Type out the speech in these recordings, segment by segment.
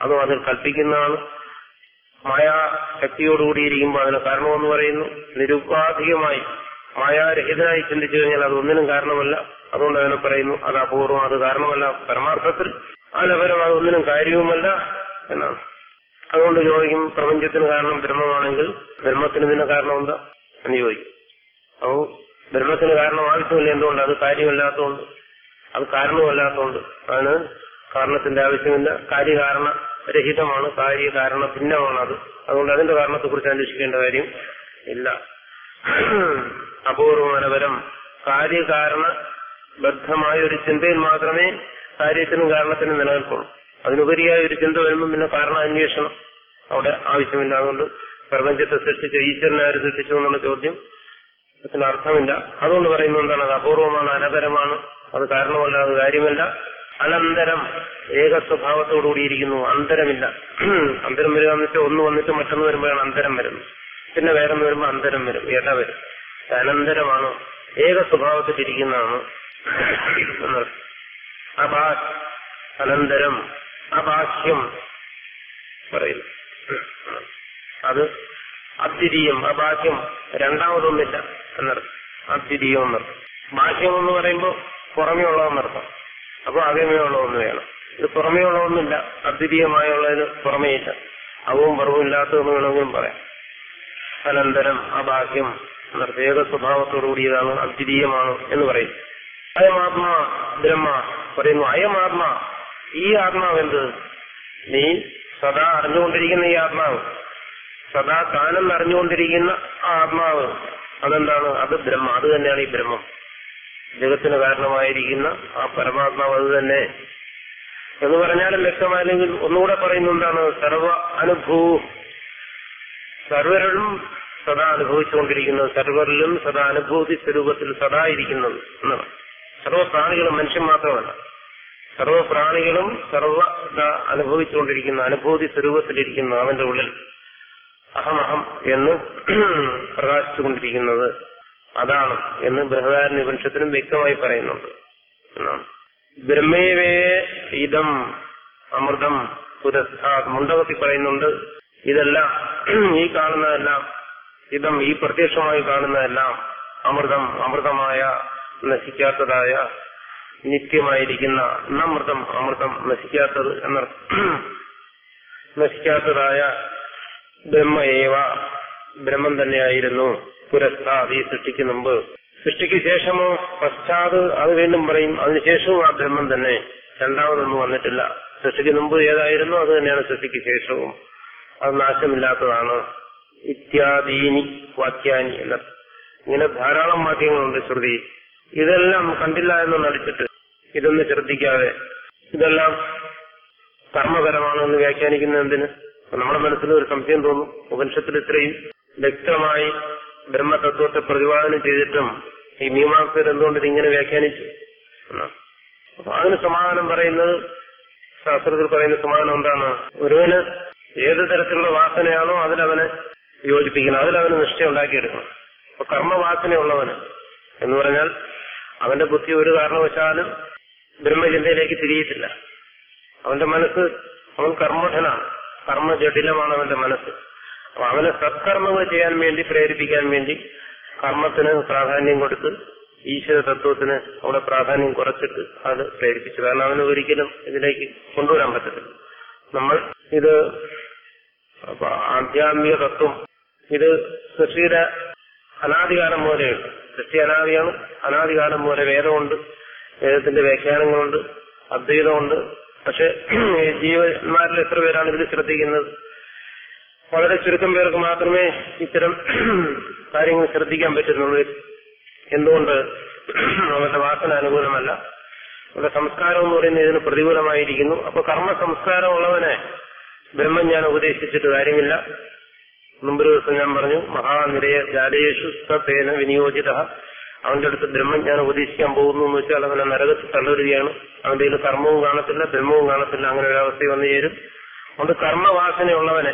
അതും അതിൽ കൽപ്പിക്കുന്നതാണ്. മായാശക്തിയോടുകൂടിയിരിക്കുമ്പോൾ അതിന് കാരണമെന്ന് പറയുന്നു. നിരുപാധികമായി മായാരഹിതനായി ചിന്തിച്ചു കഴിഞ്ഞാൽ അതൊന്നിനും കാരണമല്ല. അതുകൊണ്ട് അതിനെ പറയുന്നു അത് അപൂർവം, അത് കാരണമല്ല. പരമാർത്ഥത്തിൽ അതിനപരം അതൊന്നിനും കാര്യവുമല്ല എന്നാണ്. അതുകൊണ്ട് ചോദിക്കും, പ്രപഞ്ചത്തിന് കാരണം ബ്രഹ്മമാണെങ്കിൽ ബ്രഹ്മത്തിന് ഇതിന് കാരണം എന്താ എന്ന് ചോദിക്കും. അപ്പോൾ ബ്രഹ്മത്തിന് കാരണം ആവശ്യമില്ല. എന്തുകൊണ്ട്? അത് കാര്യമല്ലാത്തതുകൊണ്ട്, അത് കാരണമല്ലാത്തതുകൊണ്ട്. അതിന് കാരണത്തിന്റെ ആവശ്യമില്ല. കാര്യകാരണ രഹിതമാണ്, കാര്യകാരണ ഭിന്നമാണ് അത്. അതുകൊണ്ട് അതിന്റെ കാരണത്തെക്കുറിച്ച് അന്വേഷിക്കേണ്ട കാര്യം ഇല്ല. അപൂർവമനപരം കാര്യകാരണ ബദ്ധമായ ഒരു ചിന്തയിൽ മാത്രമേ കാര്യത്തിനും കാരണത്തിനും നിലനിൽക്കുള്ളൂ. അതിനുപരിയായ ഒരു ചിന്ത വരുമ്പോൾ പിന്നെ കാരണം അന്വേഷണം അവിടെ ആവശ്യമില്ല. അതുകൊണ്ട് പ്രപഞ്ചത്തെ സൃഷ്ടിച്ച ഈശ്വരനെ ആര് സൃഷ്ടിച്ചു എന്നുള്ള ചോദ്യം അതിന് അർത്ഥമില്ല. അതുകൊണ്ട് പറയുന്നത് എന്താണ്? അത് അപൂർവമാണ്, അനപരമാണ്, അത് കാരണമല്ല, അത് കാര്യമല്ല. അനന്തരം ഏക സ്വഭാവത്തോടുകൂടിയിരിക്കുന്നു, അന്തരമില്ല. അന്തരം വരിക എന്ന് വെച്ചാൽ ഒന്ന് വന്നിട്ട് മറ്റൊന്ന് വരുമ്പോഴാണ് അന്തരം വരുന്നത്. പിന്നെ വേറൊന്ന് വരുമ്പോൾ അന്തരം വരും, ഇട വരും. അനന്തരമാണ്, ഏക സ്വഭാവത്തിലിരിക്കുന്നതാണ്. അനന്തരം അഭാഷ്യം പറയുന്നു. അത് അദ്വിതീയം, അഭാഷ്യം രണ്ടാമതൊന്നില്ല എന്നർത്ഥം. അദ്വിതീയം എന്നർത്ഥം. ഭാഷ്യം എന്ന് പറയുമ്പോൾ പുറമേ ഉള്ളതെന്നർത്ഥം. അപ്പൊ അകമേ ഉള്ളതൊന്ന് വേണം. ഇത് പുറമേ ഉള്ളതൊന്നുമില്ല, അദ്വിതീയമായുള്ളതിന് പുറമേയില്ല. അവവും പുറവും ഇല്ലാത്തതെന്ന് വേണമെങ്കിലും പറയാം. അനന്തരം അഭാഷ്യം എന്നർത്ഥം. ഏക സ്വഭാവത്തോടുകൂടിയതാണ്, അദ്വിതീയമാണ് എന്ന് പറയും. അയമാത്മാ ബ്രഹ്മ പറയുന്നു. അയമാത്മാ, ഈ ആത്മാവെന്ത്? നീ സദാ അറിഞ്ഞുകൊണ്ടിരിക്കുന്ന ഈ ആത്മാവ്, സദാ താനെന്ന് അറിഞ്ഞുകൊണ്ടിരിക്കുന്ന ആ ആത്മാവ്, അതെന്താണ്? അത് ബ്രഹ്മ, അത് തന്നെയാണ് ഈ ബ്രഹ്മം. ജഗത്തിന് കാരണമായിരിക്കുന്ന ആ പരമാത്മാവ് അത് തന്നെ എന്ന് പറഞ്ഞാലും വ്യക്തമായില്ലെങ്കിൽ ഒന്നുകൂടെ പറയുന്നു. എന്താണ്? സർവ അനുഭൂ, സർവരിലും സദാ അനുഭവിച്ചുകൊണ്ടിരിക്കുന്നത്, സർവരിലും സദാ അനുഭൂതി സ്വരൂപത്തിൽ സദാ ഇരിക്കുന്നത് എന്നാണ്. സർവപ്രാണികളും, മനുഷ്യൻ മാത്രമല്ല, സർവപ്രാണികളും സർവ അനുഭവിച്ചുകൊണ്ടിരിക്കുന്ന, അനുഭൂതി സ്വരൂപത്തിലിരിക്കുന്ന അവന്റെ ഉള്ളിൽ അഹമഹം എന്ന് പ്രകാശിച്ചുകൊണ്ടിരിക്കുന്നത് അതാണ് എന്ന് ബൃഹദാരണ്യോപനിഷത്തിനും വ്യക്തമായി പറയുന്നുണ്ട്. ബ്രഹ്മേവേ ഇതം അമൃതം പുരസ്താത്, മുണ്ടകത്തിൽ പറയുന്നുണ്ട്. ഇതെല്ലാം, ഈ കാണുന്നതെല്ലാം, ഇതം ഈ പ്രത്യക്ഷമായി കാണുന്നതെല്ലാം അമൃതം, അമൃതമായ, നശിക്കാത്തതായ, നിത്യമായിരിക്കുന്ന, അമൃതം, അമൃതം നശിക്കാത്തത് എന്നർത്ഥം. നശിക്കാത്തതായ ബ്രഹ്മയേവ, ബ്രഹ്മം തന്നെയായിരുന്നു. പുരസ്താത്, ഈ സൃഷ്ടിക്ക് മുമ്പ്. സൃഷ്ടിക്ക് ശേഷമോ പശ്ചാത്, അത് വീണ്ടും പറയും. അതിനുശേഷവും ആ ബ്രഹ്മം തന്നെ, രണ്ടാമതൊന്നും വന്നിട്ടില്ല. സൃഷ്ടിക്ക് മുമ്പ് ഏതായിരുന്നു അത് തന്നെയാണ് സൃഷ്ടിക്ക് ശേഷവും. അത് നാശമില്ലാത്തതാണ്. ഇത്യാദീനി വാക്യാനി എന്ന ഇങ്ങനെ ധാരാളം വാക്യങ്ങളുണ്ട് ശ്രുതി. ഇതെല്ലാം കണ്ടില്ല എന്ന് നടിച്ചിട്ട്, ഇതൊന്നും ശ്രദ്ധിക്കാതെ ഇതെല്ലാം കർമ്മപരമാണെന്ന് വ്യാഖ്യാനിക്കുന്ന എന്തിന്? നമ്മുടെ മനസ്സിൽ ഒരു സംശയം തോന്നും. ഉപനിഷത്തിൽ ഇത്രയും വ്യക്തമായി ബ്രഹ്മതത്വത്തെ പ്രതിപാദനം ചെയ്തിട്ടും ഈ മീമാംസകർ എന്തുകൊണ്ട് ഇതിങ്ങനെ വ്യാഖ്യാനിച്ചു? അപ്പൊ അതിന് സമാധാനം പറയുന്നത്, ശാസ്ത്രത്തിൽ പറയുന്ന സമാധാനം എന്താണ്? ഒരുവന് ഏത് തരത്തിലുള്ള വാസനയാണോ അതിലവനെ യോജിപ്പിക്കണം, അതിലവന് നിഷ്ഠ ഉണ്ടാക്കിയെടുക്കണം. അപ്പൊ കർമ്മവാസനയുള്ളവന് എന്ന് പറഞ്ഞാൽ അവന്റെ ബുദ്ധി ഒരു കാരണവശാലും ബ്രഹ്മചിന്തയിലേക്ക് തിരിയിട്ടില്ല. അവന്റെ മനസ്സ്, അവൻ കർമ്മഠനാണ്, കർമ്മജടിലമാണ് അവന്റെ മനസ്സ്. അപ്പൊ അവനെ സത്കർമ്മങ്ങൾ ചെയ്യാൻ വേണ്ടി പ്രേരിപ്പിക്കാൻ വേണ്ടി കർമ്മത്തിന് പ്രാധാന്യം കൊടുത്ത് ഈശ്വര തത്വത്തിന് അവിടെ പ്രാധാന്യം കുറച്ചിട്ട് അത് പ്രേരിപ്പിച്ചു. കാരണം അവന് ഒരിക്കലും ഇതിലേക്ക് കൊണ്ടുവരാൻ പറ്റത്തില്ല. നമ്മൾ ഇത് ആധ്യാത്മിക തത്വം, ഇത് സൃഷ്ടിയുടെ അനാദികാലം പോലെയുണ്ട്. സൃഷ്ടി അനാദിയാണ്, അനാദികാലം പോലെ വേദമുണ്ട്, വേദത്തിന്റെ വ്യാഖ്യാനങ്ങളുണ്ട്, അദ്വൈതമുണ്ട്. പക്ഷെ ജീവന്മാരിൽ എത്ര പേരാണ് ഇതിൽ ശ്രദ്ധിക്കുന്നത്? വളരെ ചുരുക്കം പേർക്ക് മാത്രമേ ഇത്തരം കാര്യങ്ങൾ ശ്രദ്ധിക്കാൻ പറ്റുന്നുള്ളൂ. എന്തുകൊണ്ട്? അവരുടെ വാസന അനുകൂലമല്ല, അവരുടെ സംസ്കാരം എന്ന് പറയുന്നത് ഇതിന് പ്രതികൂലമായിരിക്കുന്നു. അപ്പൊ കർമ്മ സംസ്കാരമുള്ളവനെ ബ്രഹ്മജ്ഞാൻ ഉപദേശിച്ചിട്ട് കാര്യമില്ല. മുമ്പൊരു ദിവസം ഞാൻ പറഞ്ഞു, മഹാനിരയ ജാലേഷു സേന വിനിയോജിത, അവന്റെ അടുത്ത് ബ്രഹ്മജ്ഞാനം ഉപദേശിക്കാൻ പോകുന്നു എന്ന് വെച്ചാൽ അവനെ നരകത്തിൽ തള്ളുകയാണ്. അവന്റെ കയ്യിൽ കർമ്മവും കാണത്തില്ല, ബ്രഹ്മവും കാണത്തില്ല. അങ്ങനെ ഒരു അവസ്ഥ വന്നു ചേരും. അതുകൊണ്ട് കർമ്മവാസനയുള്ളവനെ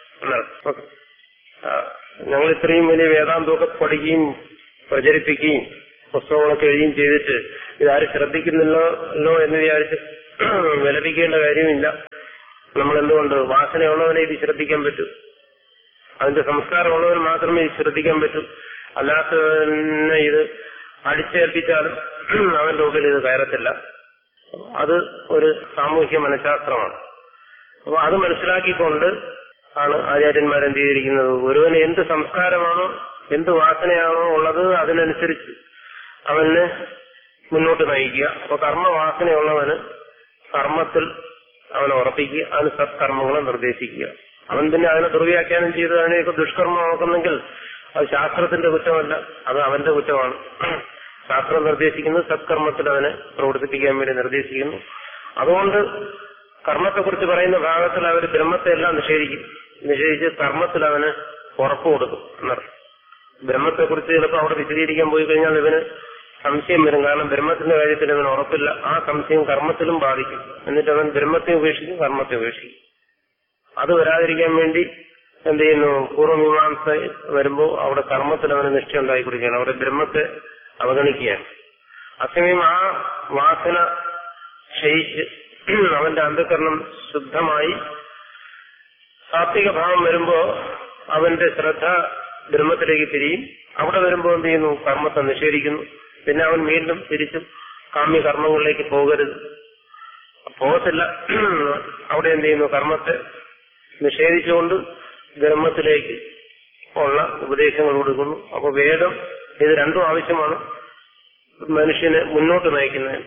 ഞങ്ങൾ ഇത്രയും വലിയ വേദാന്തമൊക്കെ പഠിക്കുകയും പ്രചരിപ്പിക്കുകയും പുസ്തകങ്ങളൊക്കെ എഴുതുകയും ചെയ്തിട്ട് ഇതാരും ശ്രദ്ധിക്കുന്നില്ലല്ലോ എന്ന് വിചാരിച്ച് വിലപിക്കേണ്ട കാര്യമില്ല. നമ്മൾ എന്തുകൊണ്ട് വാസനയുള്ളവനെ ഇത് ശ്രദ്ധിക്കാൻ പറ്റും, അതിന്റെ സംസ്കാരമുള്ളവന് മാത്രമേ ഇത് ശ്രദ്ധിക്കാൻ പറ്റൂ. അല്ലാത്തവനെ ഇത് അടിച്ചേൽപ്പിച്ചാലും അവന്റെ ഉള്ളിൽ ഇത് കയറത്തില്ല. അത് ഒരു സാമൂഹ്യ മനഃശാസ്ത്രമാണ്. അപ്പൊ അത് മനസ്സിലാക്കിക്കൊണ്ട് ആണ് ആചാര്യന്മാരെന്ത് ചെയ്തിരിക്കുന്നത്, ഒരുവന് എന്ത് സംസ്കാരമാണോ എന്ത് വാസനയാണോ ഉള്ളത് അതിനനുസരിച്ച് അവന് മുന്നോട്ട് നയിക്കുക. അപ്പൊ കർമ്മവാസനയുള്ളവന് കർമ്മത്തിൽ അവനെ ഉറപ്പിക്കുക, അതിന് സത്കർമ്മങ്ങളെ നിർദ്ദേശിക്കുക. അവൻ പിന്നെ അതിനെ ദുർവ്യാഖ്യാനം ചെയ്ത് അതിനെയൊക്കെ ദുഷ്കർമ്മമാക്കുന്നെങ്കിൽ അത് ശാസ്ത്രത്തിന്റെ കുറ്റമല്ല, അത് അവന്റെ കുറ്റമാണ്. ശാസ്ത്രം നിർദ്ദേശിക്കുന്നത് സത്കർമ്മത്തിൽ അവനെ പ്രവർത്തിപ്പിക്കാൻ വേണ്ടി നിർദ്ദേശിക്കുന്നു. അതുകൊണ്ട് കർമ്മത്തെക്കുറിച്ച് പറയുന്ന ഭാഗത്തിൽ അവർ ബ്രഹ്മത്തെ എല്ലാം നിഷേധിച്ച് കർമ്മത്തിൽ അവന് ഉറപ്പ് കൊടുക്കും എന്നർത്ഥം. ബ്രഹ്മത്തെക്കുറിച്ച് ചിലപ്പോൾ അവിടെ വിശദീകരിക്കാൻ പോയി കഴിഞ്ഞാൽ ഇവന് സംശയം വരും. കാരണം ബ്രഹ്മത്തിന്റെ കാര്യത്തിൽ അവന് ഉറപ്പില്ല. ആ സംശയം കർമ്മത്തിലും ബാധിക്കും. എന്നിട്ട് അവൻ ബ്രഹ്മത്തെ ഉപേക്ഷിക്കും, കർമ്മത്തെ ഉപേക്ഷിക്കും. അത് വരാതിരിക്കാൻ വേണ്ടി എന്ത് ചെയ്യുന്നു, പൂർവ്വമീമാംസ വരുമ്പോൾ അവിടെ കർമ്മത്തിൽ അവന് നിഷ്ഠ ഉണ്ടായിക്കൊടുക്കുകയാണ്, അവിടെ ബ്രഹ്മത്തെ അവഗണിക്കുകയാണ്. അസമയം ആ വാസന ക്ഷയിച്ച് അവന്റെ അന്ധകരണം ശുദ്ധമായി സാത്വിക ഭാവം വരുമ്പോ അവന്റെ ശ്രദ്ധ ബ്രഹ്മത്തിലേക്ക് തിരിയും. അവിടെ വരുമ്പോൾ എന്ത് ചെയ്യുന്നു, കർമ്മത്തെ നിഷേധിക്കുന്നു. പിന്നെ അവൻ വീണ്ടും തിരിച്ചും കാമ്യകർമ്മങ്ങളിലേക്ക് പോകത്തില്ല. അവിടെ എന്ത് ചെയ്യുന്നു, കർമ്മത്തെ നിഷേധിച്ചുകൊണ്ട് ബ്രഹ്മത്തിലേക്ക് ഉള്ള ഉപദേശങ്ങൾ കൊടുക്കുന്നു. അപ്പൊ വേദം ഇത് രണ്ടും ആവശ്യമാണ് മനുഷ്യനെ മുന്നോട്ട് നയിക്കുന്നതിന്,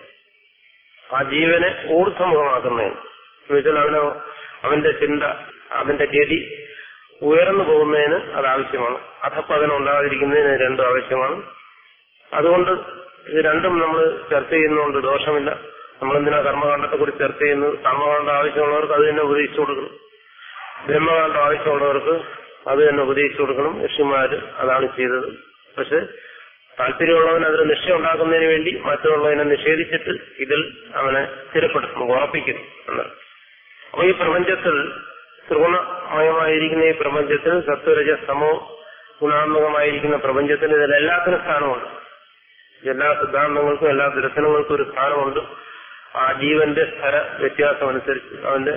ആ ജീവനെ ഊർധ്വമുഖമാക്കുന്നതിന്. എന്നുവെച്ചാൽ അവന്റെ ചിന്ത, അവന്റെ ഗതി ഉയർന്നു പോകുന്നതിന് അത് ആവശ്യമാണ്. അധപ്പതനം ഉണ്ടാകാതിരിക്കുന്നതിന് രണ്ടും ആവശ്യമാണ്. അതുകൊണ്ട് ഇത് രണ്ടും നമ്മൾ ചർച്ച ചെയ്യുന്നതുകൊണ്ട് ദോഷമില്ല. നമ്മളെന്തിനാ കർമ്മകാണ്ഡത്തെ കുറിച്ച് ചർച്ച ചെയ്യുന്നത്? കർമ്മകാണ്ഡം ആവശ്യമുള്ളവർക്ക് അത് തന്നെ ഉപദേശിച്ചു കൊടുക്കണം, ബ്രഹ്മകാണ്ഡം ആവശ്യമുള്ളവർക്ക് അത് തന്നെ ഉപദേശിച്ചു കൊടുക്കണം. ഋഷിമാര് അതാണ് ചെയ്തത്. പക്ഷെ താല്പര്യമുള്ളവൻ അതിന് നിശ്ചയം ഉണ്ടാക്കുന്നതിന് വേണ്ടി മറ്റുള്ളതിനെ നിഷേധിച്ചിട്ട് ഇതിൽ അവനെ സ്ഥിരപ്പെടുത്തുന്നു, ഉറപ്പിക്കുന്നു എന്നാണ്. അപ്പൊ ഈ പ്രപഞ്ചത്തിൽ ത്രിഗുണമയമായിരിക്കുന്ന ഈ പ്രപഞ്ചത്തിൽ സത്വരജ സമോ ഗുണാത്മകമായിരിക്കുന്ന പ്രപഞ്ചത്തിൽ ഇതിലെല്ലാത്തിനും സ്ഥാനമുണ്ട്. എല്ലാ സിദ്ധാന്തങ്ങൾക്കും എല്ലാ ദർശനങ്ങൾക്കും ഒരു സ്ഥാനമുണ്ട്. ആ ജീവന്റെ സ്ഥല വ്യത്യാസമനുസരിച്ച്, അവന്റെ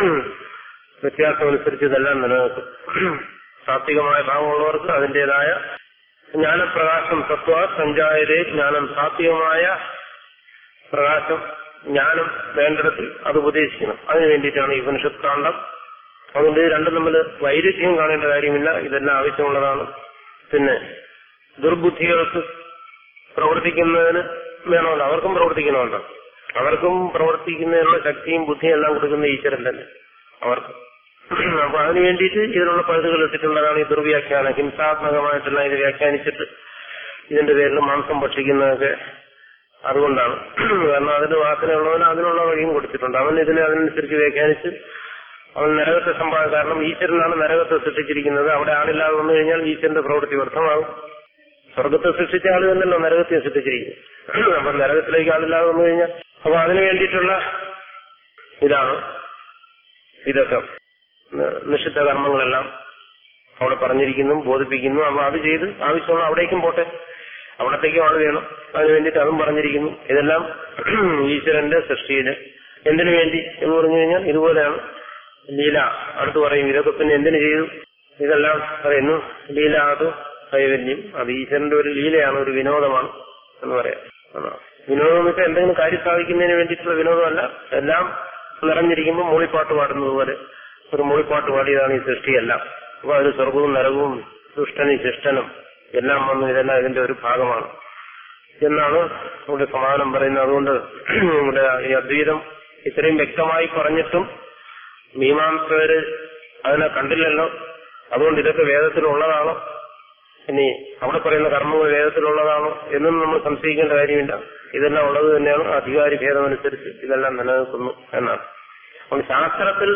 വ്യത്യാസമനുസരിച്ച് ഇതെല്ലാം നിലനിൽക്കും. സാത്വികമായ ഭാവമുള്ളവർക്ക് അതിന്റേതായ ജ്ഞാനപ്രകാശം സത്വ സഞ്ചായതേ ജ്ഞാനം, സാത്വികമായ പ്രകാശം ജ്ഞാനം വേണ്ടിടത്തിൽ അത് ഉപദേശിക്കണം. അതിനു വേണ്ടിയിട്ടാണ് ഈ ഉപനിഷത്ത് കാണ്ഡം. അതുകൊണ്ട് രണ്ടും തമ്മിൽ വൈരുദ്ധ്യം കാണേണ്ട കാര്യമില്ല, ഇതെല്ലാം ആവശ്യമുള്ളതാണ്. പിന്നെ ദുർബുദ്ധികൾക്ക് പ്രവർത്തിക്കുന്നതിന് വേണമല്ലോ, അവർക്കും പ്രവർത്തിക്കണമല്ലോ. അവർക്കും പ്രവർത്തിക്കുന്നതിനുള്ള ശക്തിയും ബുദ്ധിയും എല്ലാം കൊടുക്കുന്ന ഈശ്വരൻ തന്നെ അവർക്ക്. അപ്പൊ അതിനു വേണ്ടിയിട്ട് ഇതിനുള്ള പഴുതുകൾ ഇട്ടിട്ടുള്ളതാണ് ഈ ദുർവ്യാഖ്യാനം. ഹിംസാത്മകമായിട്ടെല്ലാം ഇത് വ്യാഖ്യാനിച്ചിട്ട് ഇതിന്റെ പേരിൽ മാംസം ഭക്ഷിക്കുന്നതൊക്കെ അതുകൊണ്ടാണ്. കാരണം അതിന് വാസനയുള്ളവന് അതിനുള്ള വഴിയും കൊടുത്തിട്ടുണ്ട്. അവൻ ഇതിനെ അതിനനുസരിച്ച് വ്യാഖ്യാനിച്ച് അവൻ നരകത്തെ കാരണം ഈശ്വരനാണ് നരകത്തെ സൃഷ്ടിച്ചിരിക്കുന്നത്. അവിടെ ആളില്ലാതെ വന്നു കഴിഞ്ഞാൽ ഈശ്വരന്റെ പ്രവൃത്തി വ്യർത്ഥമാകും. സ്വർഗത്തെ സൃഷ്ടിച്ച ആള് തന്നെയല്ലോ നരകത്തെ സൃഷ്ടിച്ചിരിക്കുന്നത്. അപ്പൊ നരകത്തിലേക്ക് ആളില്ലാതെ വന്നു കഴിഞ്ഞാൽ അപ്പൊ അതിനു വേണ്ടിയിട്ടുള്ള ഇതാണ് ഇതൊക്കെ നിഷിദ്ധ കർമ്മങ്ങളെല്ലാം അവിടെ പറഞ്ഞിരിക്കുന്നു, ബോധിപ്പിക്കുന്നു. അപ്പൊ അത് ചെയ്ത് ആവശ്യമുള്ള അവിടേക്കും പോട്ടെ, അവിടത്തേക്കും ആള് വേണം, അതിനു വേണ്ടിയിട്ട് അതും പറഞ്ഞിരിക്കുന്നു. ഇതെല്ലാം ഈശ്വരന്റെ സൃഷ്ടിയില് എന്തിനു വേണ്ടി എന്ന് പറഞ്ഞു കഴിഞ്ഞാൽ ഇതുപോലെയാണ് ലീല. അടുത്ത് പറയും ഇതൊക്കെ പിന്നെ എന്തിനു ചെയ്തു, ഇതെല്ലാം പറയുന്നു ലീല, അത് കൈവല്യം, അത് ഈശ്വരന്റെ ഒരു ലീലയാണ്, ഒരു വിനോദമാണ് എന്ന് പറയാം. വിനോദം എന്ന് വെച്ചാൽ എന്തെങ്കിലും കാര്യം സാധിക്കുന്നതിന് വേണ്ടിയിട്ടുള്ള വിനോദമല്ല, എല്ലാം നിറഞ്ഞിരിക്കുമ്പോൾ മൂളിപ്പാട്ട് പാടുന്നത് പോലെ ഒരു മൂളിപ്പാട്ട് പാടിയതാണ് ഈ സൃഷ്ടിയെല്ലാം. അപ്പൊ അതിൽ സ്വർഗവും നരകവും ദുഷ്ടനും ശിഷ്ടനും എല്ലാം വന്നു, ഇതെല്ലാം ഇതിന്റെ ഒരു ഭാഗമാണ് എന്നാണ് ഇവിടെ സമാധാനം പറയുന്നത്. അതുകൊണ്ട് ഇവിടെ ഈ അദ്വൈതം ഇത്രയും വ്യക്തമായി പറഞ്ഞിട്ടും മീമാംസകര് അതിനെ കണ്ടില്ലല്ലോ. അതുകൊണ്ട് ഇതൊക്കെ വേദത്തിലുള്ളതാണോ, ഇനി അവിടെ പറയുന്ന കർമ്മങ്ങൾ വേദത്തിലുള്ളതാണോ എന്നും നമ്മൾ സംശയിക്കേണ്ട കാര്യമില്ല. ഇതെല്ലാം ഉള്ളത് തന്നെയാണ്. അധികാരി ഭേദമനുസരിച്ച് ഇതെല്ലാം നിലനിൽക്കുന്നു എന്നാണ്. അപ്പോൾ ശാസ്ത്രത്തിൽ